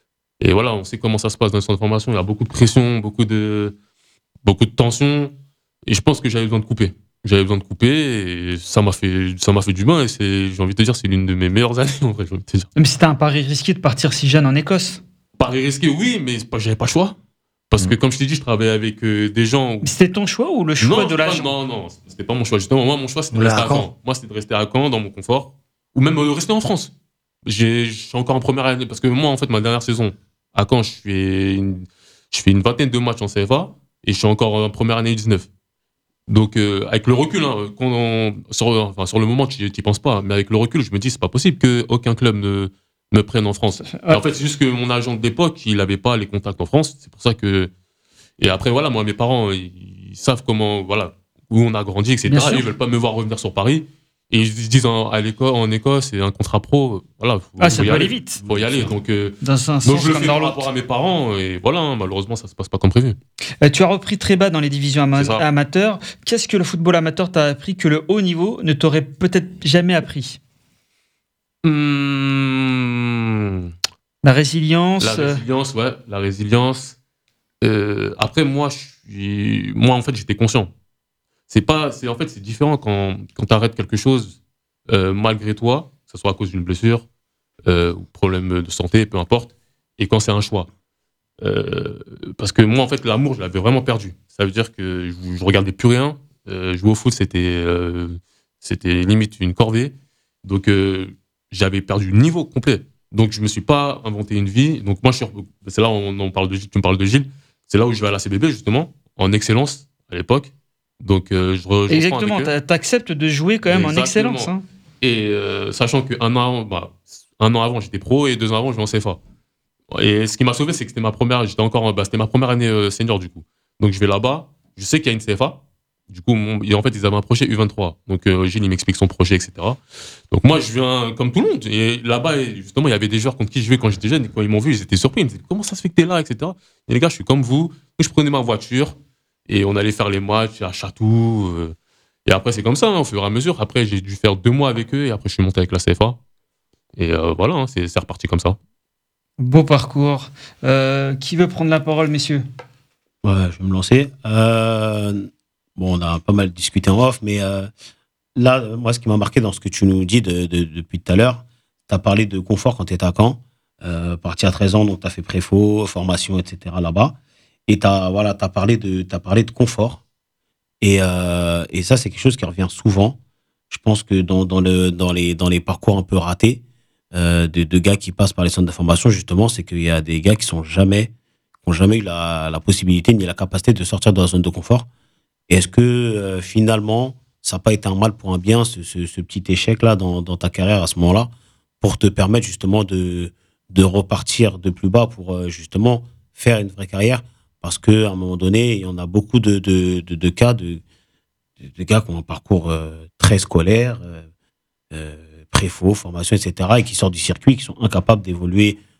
Et voilà, on sait comment ça se passe dans le centre de formation. Il y a beaucoup de pression, beaucoup de, beaucoup de tension. Et je pense que j'avais besoin de couper. J'avais besoin de couper et ça m'a fait, ça m'a fait du bien. Et c'est, j'ai envie de te dire, c'est l'une de mes meilleures années, en vrai, j'ai envie de te dire. Mais c'était un pari risqué de partir si jeune en Écosse. Pari risqué, oui, mais j'avais pas le choix. Parce que, comme je t'ai dit, je travaillais avec euh, des gens. Où... C'était ton choix ou le choix non, de l'agent? Non, non, c'était pas mon choix. Justement, moi, mon choix, c'était de rester à Caen. Moi, c'était de rester à Caen, dans mon confort. Ou même de rester en France. J'ai, je suis encore en première année. Parce que moi, en fait, ma dernière saison, à Caen, je fais une, je fais une vingtaine de matchs en C F A. Et je suis encore en première année U dix-neuf. Donc, euh, avec le recul, hein, quand on, sur, enfin, sur le moment, tu n'y penses pas. Mais avec le recul, je me dis, c'est pas possible qu'aucun club ne. me prenne en France. Ouais. En fait, c'est juste que mon agent de l'époque, il n'avait pas les contacts en France. C'est pour ça que. Et après, voilà, moi, mes parents, ils, ils savent comment, voilà, où on a grandi, et cetera. Ils veulent pas me voir revenir sur Paris. Et ils se disent en, à l'école, en Écosse, c'est un contrat pro. Voilà, faut, ah, ça faut peut y aller aller vite. Faut y aller. Donc, euh, dans un donc sens je le comme fais dans par l'autre. rapport à mes parents. Et voilà, hein, malheureusement, ça se passe pas comme prévu. Euh, tu as repris très bas dans les divisions ama- amateurs. Qu'est-ce que le football amateur t'a appris que le haut niveau ne t'aurait peut-être jamais appris? Mmh. La résilience. La résilience, ouais, la résilience. Euh, après, moi, je suis, moi, en fait, j'étais conscient. C'est pas, c'est en fait, c'est différent quand quand t'arrêtes quelque chose euh, malgré toi, que ce soit à cause d'une blessure euh, ou problème de santé, peu importe, et quand c'est un choix. Euh, parce que moi, en fait, l'amour, je l'avais vraiment perdu. Ça veut dire que je, je regardais plus rien. Euh, jouer au foot, c'était euh, c'était limite une corvée. Donc, euh, j'avais perdu le niveau complet. Donc, je me suis pas inventé une vie. Donc, moi, je suis, c'est là où on, on parle de Gilles, tu me parles de Gilles. C'est là où je vais à la C B B, justement, en excellence, à l'époque. Donc, euh, je, je Exactement, t'acceptes de jouer quand même Exactement. en excellence. Hein. Et euh, sachant qu'un an, bah, un an avant, j'étais pro et deux ans avant, je jouais en C F A. Et ce qui m'a sauvé, c'est que c'était ma première, j'étais encore, bah, c'était ma première année euh, senior, du coup. Donc, je vais là-bas. Je sais qu'il y a une C F A. Du coup, mon, et en fait, ils avaient un projet U vingt-trois. Donc, euh, Gilles, il m'explique son projet, et cetera. Donc, moi, je viens comme tout le monde. Et là-bas, justement, il y avait des joueurs contre qui je jouais quand j'étais jeune. Et quand ils m'ont vu, ils étaient surpris. Ils me disaient, comment ça se fait que t'es là, et cetera. Et les gars, je suis comme vous. Je prenais ma voiture et on allait faire les matchs à Chatou. Euh, et après, c'est comme ça, hein, au fur et à mesure. Après, j'ai dû faire deux mois avec eux et après, je suis monté avec la C F A. Et euh, voilà, hein, c'est, c'est reparti comme ça. Beau parcours. Euh, qui veut prendre la parole, messieurs? Ouais, je vais me lancer. Euh... Bon, on a pas mal discuté en off, mais euh, là, moi, ce qui m'a marqué dans ce que tu nous dis de, de, depuis tout à l'heure, tu as parlé de confort quand tu étais à Caen, euh, parti à treize ans, donc tu as fait préfo, formation, et cetera là-bas. Et tu as voilà, t'as parlé, de, t'as parlé de confort. Et, euh, et ça, c'est quelque chose qui revient souvent. Je pense que dans, dans, le, dans, les, dans les parcours un peu ratés euh, de, de gars qui passent par les centres de formation, justement, c'est qu'il y a des gars qui sont jamais, qui n'ont jamais eu la, la possibilité ni la capacité de sortir de la zone de confort. Et est-ce que euh, finalement, ça n'a pas été un mal pour un bien, ce, ce, ce petit échec-là dans, dans ta carrière à ce moment-là, pour te permettre justement de, de repartir de plus bas pour euh, justement faire une vraie carrière? Parce qu'à un moment donné, il y en a beaucoup de, de, de, de cas de, de, de gars qui ont un parcours euh, très scolaire, euh, euh, préfo, formation, et cetera, et qui sortent du circuit, qui sont incapables d'évoluer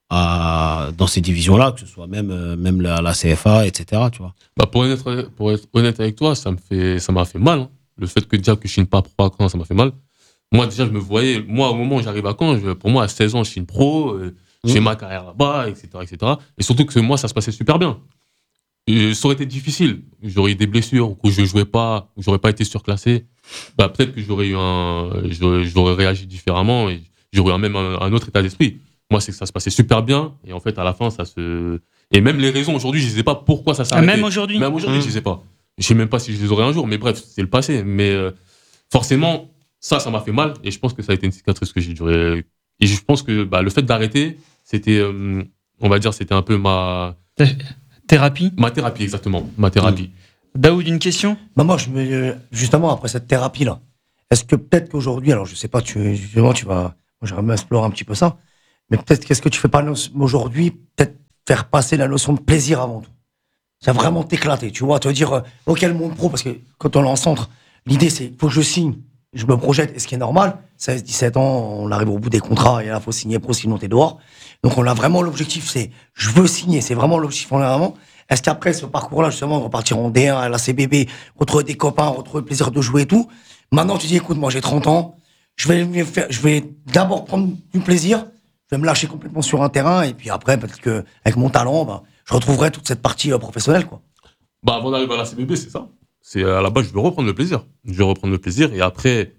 à, dans ces divisions-là, que ce soit même, euh, même la, la C F A, et cetera. Tu vois. Bah pour, être, pour être honnête avec toi, ça me fait, ça m'a fait mal. Hein. Le fait que déjà que je signe pas pro à Caen, ça m'a fait mal. Moi, déjà, je me voyais, moi, au moment où j'arrive à Caen, je, pour moi, à seize ans, je signe pro, euh, mmh. j'ai ma carrière là-bas, et cetera, et cetera. Et surtout que moi, ça se passait super bien. Et ça aurait été difficile. J'aurais eu des blessures, ou je jouais pas, ou j'aurais pas été surclassé. Bah, peut-être que j'aurais eu un, j'aurais, j'aurais réagi différemment et j'aurais eu même un, un autre état d'esprit. Moi, c'est que ça se passait super bien, et en fait, à la fin, ça se, et même les raisons aujourd'hui, je ne sais pas pourquoi ça s'est arrêté. Même aujourd'hui? Même aujourd'hui, mmh. je ne sais pas. Je sais même pas si je les aurai un jour, mais bref, c'est le passé. Mais, euh, forcément, ça, ça m'a fait mal, et je pense que ça a été une cicatrice que j'ai duré. Et je pense que, bah, le fait d'arrêter, c'était, euh, on va dire, c'était un peu ma, thérapie? Ma thérapie, exactement. Ma thérapie. Mmh. Daoud, une question? Bah moi, je me, justement, après cette thérapie-là, est-ce que peut-être qu'aujourd'hui, alors je sais pas, tu, justement, tu vas, moi, j'aimerais bien explorer un petit peu ça, mais peut-être qu'est-ce que tu fais pas aujourd'hui, peut-être faire passer la notion de plaisir avant tout. Ça vraiment t'éclater, tu vois, te dire, euh, ok, le monde pro, parce que quand on est en centre, l'idée c'est, faut que je signe, je me projette, et ce qui est normal, seize, dix-sept ans, on arrive au bout des contrats, et là, faut signer pro, sinon t'es dehors. Donc on a vraiment l'objectif, c'est, je veux signer, c'est vraiment l'objectif en avant. Est-ce qu'après ce parcours-là, justement, repartir en D un, à la C B B, retrouver des copains, retrouver le plaisir de jouer et tout. Maintenant, tu dis, écoute, moi, j'ai trente ans, je vais me faire, je vais d'abord prendre du plaisir, je vais me lâcher complètement sur un terrain, et puis après, peut-être que, avec mon talent, bah, je retrouverai toute cette partie euh, professionnelle, quoi. Bah, avant d'arriver à la C B B, c'est ça. C'est, à la base, je veux reprendre le plaisir. Je vais reprendre le plaisir, et après,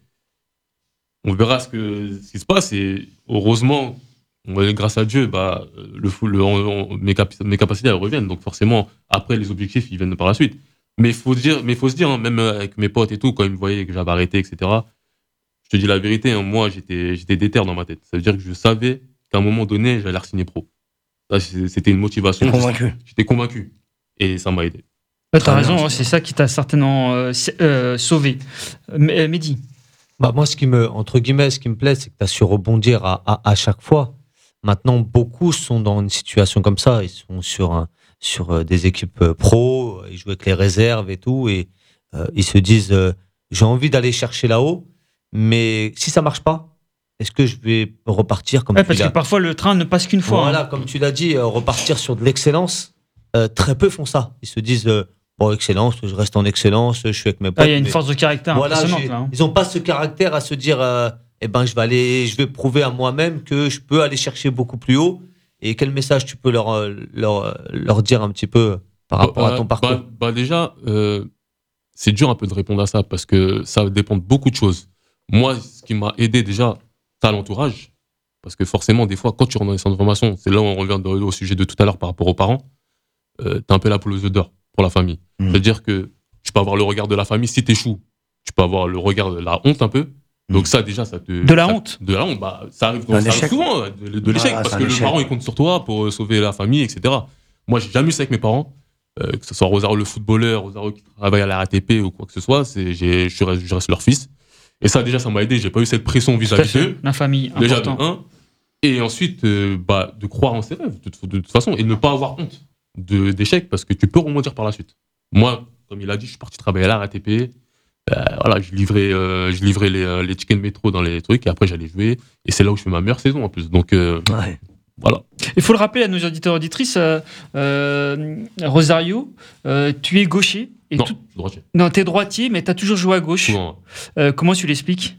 on verra ce que, ce qui se passe, et heureusement, grâce à Dieu, bah, le, le, on, on, mes, cap, mes capacités elles reviennent. Donc forcément, après les objectifs, ils viennent par la suite. Mais il faut dire, mais faut se dire, hein, même avec mes potes et tout, quand ils me voyaient que j'avais arrêté, et cetera. Je te dis la vérité, hein, moi j'étais, j'étais déter dans ma tête. Ça veut dire que je savais qu'à un moment donné, j'allais re-signer pro. Ça, c'était une motivation. J'étais convaincu. J'étais convaincu, et ça m'a aidé. Ouais, t'as raison, c'est ça qui t'a certainement euh, euh, sauvé. Euh, Mehdi. Bah moi, ce qui me, entre guillemets, ce qui me plaît, c'est que tu as su rebondir à, à, à chaque fois. Maintenant, beaucoup sont dans une situation comme ça. Ils sont sur, un, sur des équipes pro, ils jouent avec les réserves et tout, et euh, ils se disent euh, j'ai envie d'aller chercher là-haut, mais si ça marche pas, est-ce que je vais repartir comme ouais, tu parce l'as... que parfois le train ne passe qu'une fois. Voilà, hein. Comme tu l'as dit, euh, repartir sur de l'excellence. Euh, très peu font ça. Ils se disent euh, bon, excellence, je reste en excellence, je suis avec mes potes. Ah, il y a une mais... force de caractère voilà, impressionnante. Là, hein. Ils n'ont pas ce caractère à se dire euh, eh ben, je vais aller, je vais prouver à moi-même que je peux aller chercher beaucoup plus haut. Et quel message tu peux leur, leur, leur dire un petit peu par rapport bah, à ton parcours? bah, bah déjà, euh, c'est dur un peu de répondre à ça parce que ça dépend de beaucoup de choses. Moi, ce qui m'a aidé déjà, c'est l'entourage. Parce que forcément, des fois, quand tu rentres dans les centres de formation, c'est là où on revient au sujet de tout à l'heure par rapport aux parents, euh, t'es un peu la poule aux œufs d'or pour la famille. Mmh. C'est-à-dire que tu peux avoir le regard de la famille. Si t'échoues, tu peux avoir le regard de la honte un peu. Donc ça, déjà, ça te... De la ça, honte De la honte, bah, ça arrive, ça arrive souvent, de, de l'échec, ah, parce que le parent, il compte sur toi pour euh, sauver la famille, et cetera. Moi, j'ai jamais eu ça avec mes parents, euh, que ce soit Rosario le footballeur, Rosario qui travaille à la R A T P ou quoi que ce soit, c'est, j'ai, je, reste, je reste leur fils. Et ça, déjà, ça m'a aidé, j'ai pas eu cette pression vis-à-vis d'eux. La famille, déjà, important. De un. Et ensuite, euh, bah, de croire en ses rêves, de, de, de toute façon, et de ne pas avoir honte de, d'échec, parce que tu peux rebondir par la suite. Moi, comme il a dit, je suis parti travailler à la R A T P. Euh, voilà, je livrais, euh, je livrais les, les tickets de métro dans les trucs et après j'allais jouer et c'est là où je fais ma meilleure saison en plus. Donc euh, ouais. Voilà. Il faut le rappeler à nos auditeurs et auditrices, euh, euh, Rosario, euh, tu es gaucher. Et non, tout... je suis droitier. Non, t'es droitier, mais t'as toujours joué à gauche. Souvent, ouais. euh, comment tu l'expliques?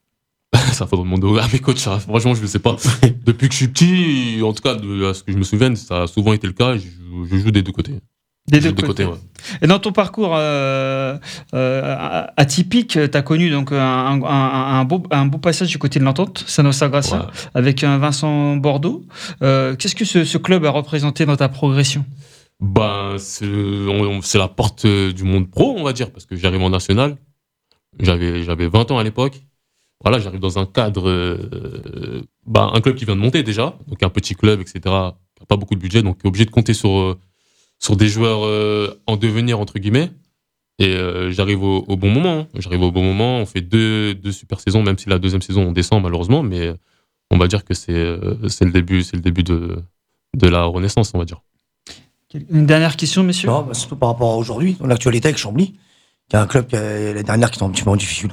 Ça faudrait demander à mes coachs. Ça. Franchement, je ne sais pas. Depuis que je suis petit, en tout cas, de, à ce que je me souvienne, ça a souvent été le cas. Je, je joue des deux côtés. Des deux côtés. côtés ouais. Et dans ton parcours euh, euh, atypique, tu as connu donc un, un, un, beau, un beau passage du côté de l'Entente, Sanosa Gracia, ouais. avec un Vincent Bordeaux. Euh, qu'est-ce que ce, ce club a représenté dans ta progression? Ben, c'est, on, c'est la porte du monde pro, on va dire, parce que j'arrive en national. J'avais, j'avais vingt ans à l'époque. Voilà, j'arrive dans un cadre, euh, ben, un club qui vient de monter déjà, donc un petit club, et cetera, qui n'a pas beaucoup de budget, donc obligé de compter sur, sur des joueurs euh, en devenir, entre guillemets. Et euh, j'arrive au, au bon moment. Hein. J'arrive au bon moment, on fait deux, deux super saisons, même si la deuxième saison, on descend malheureusement, mais on va dire que c'est, euh, c'est le début, c'est le début de, de la renaissance, on va dire. Une dernière question, messieurs? Non, bah, surtout par rapport à aujourd'hui, dans l'actualité avec Chambly, qui est un club qui a, les dernières qui sont un petit peu en difficulté.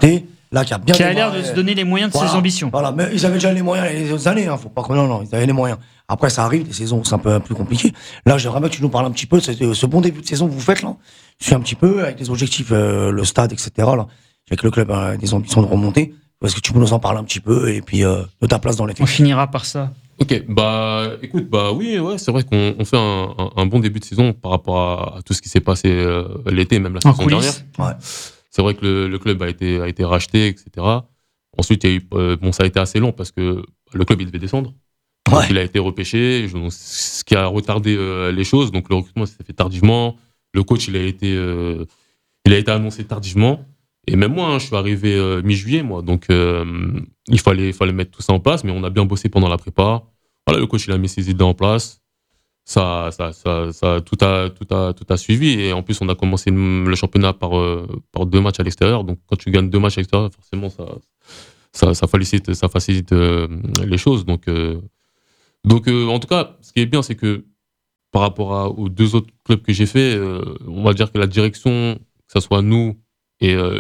là qui a bien qui a l'air démarré. de se donner les moyens de Voilà, ses ambitions. Voilà, mais ils avaient déjà les moyens les autres années, hein, faut pas que non, non, ils avaient les moyens. Après, ça arrive, des saisons, c'est un peu plus compliqué. Là, j'aimerais que tu nous parles un petit peu de ce, ce bon début de saison que vous faites là. Suis un petit peu avec des objectifs, euh, le stade, et cetera. Là, avec le club a des ambitions de remonter. Est-ce que tu peux nous en parler un petit peu et puis euh, de ta place dans l'effectif? On finira par ça. Ok, bah écoute, bah oui, ouais, c'est vrai qu'on on fait un, un, un bon début de saison par rapport à, à tout ce qui s'est passé euh, l'été, même la En saison coulisses. dernière. Ouais. C'est vrai que le, le club a été, a été racheté, et cetera. Ensuite, il y a eu, euh, bon, ça a été assez long parce que le club il devait descendre. Donc, Ouais. il a été repêché, je- ce qui a retardé euh, les choses. Donc le recrutement s'est fait tardivement. Le coach, il a été, euh, il a été annoncé tardivement. Et même moi, hein, je suis arrivé euh, mi-juillet, moi. Donc euh, il fallait, fallait mettre tout ça en place, mais on a bien bossé pendant la prépa. Voilà, le coach, il a mis ses idées en place. Ça, ça, ça, ça tout a, tout a, tout a suivi. Et en plus, on a commencé le championnat par, euh, par deux matchs à l'extérieur. Donc, quand tu gagnes deux matchs à l'extérieur, forcément, ça, ça, ça facilite, ça facilite euh, les choses. Donc, euh, donc euh, en tout cas, ce qui est bien, c'est que par rapport à, aux deux autres clubs que j'ai fait, euh, on va dire que la direction, que ce soit nous et euh,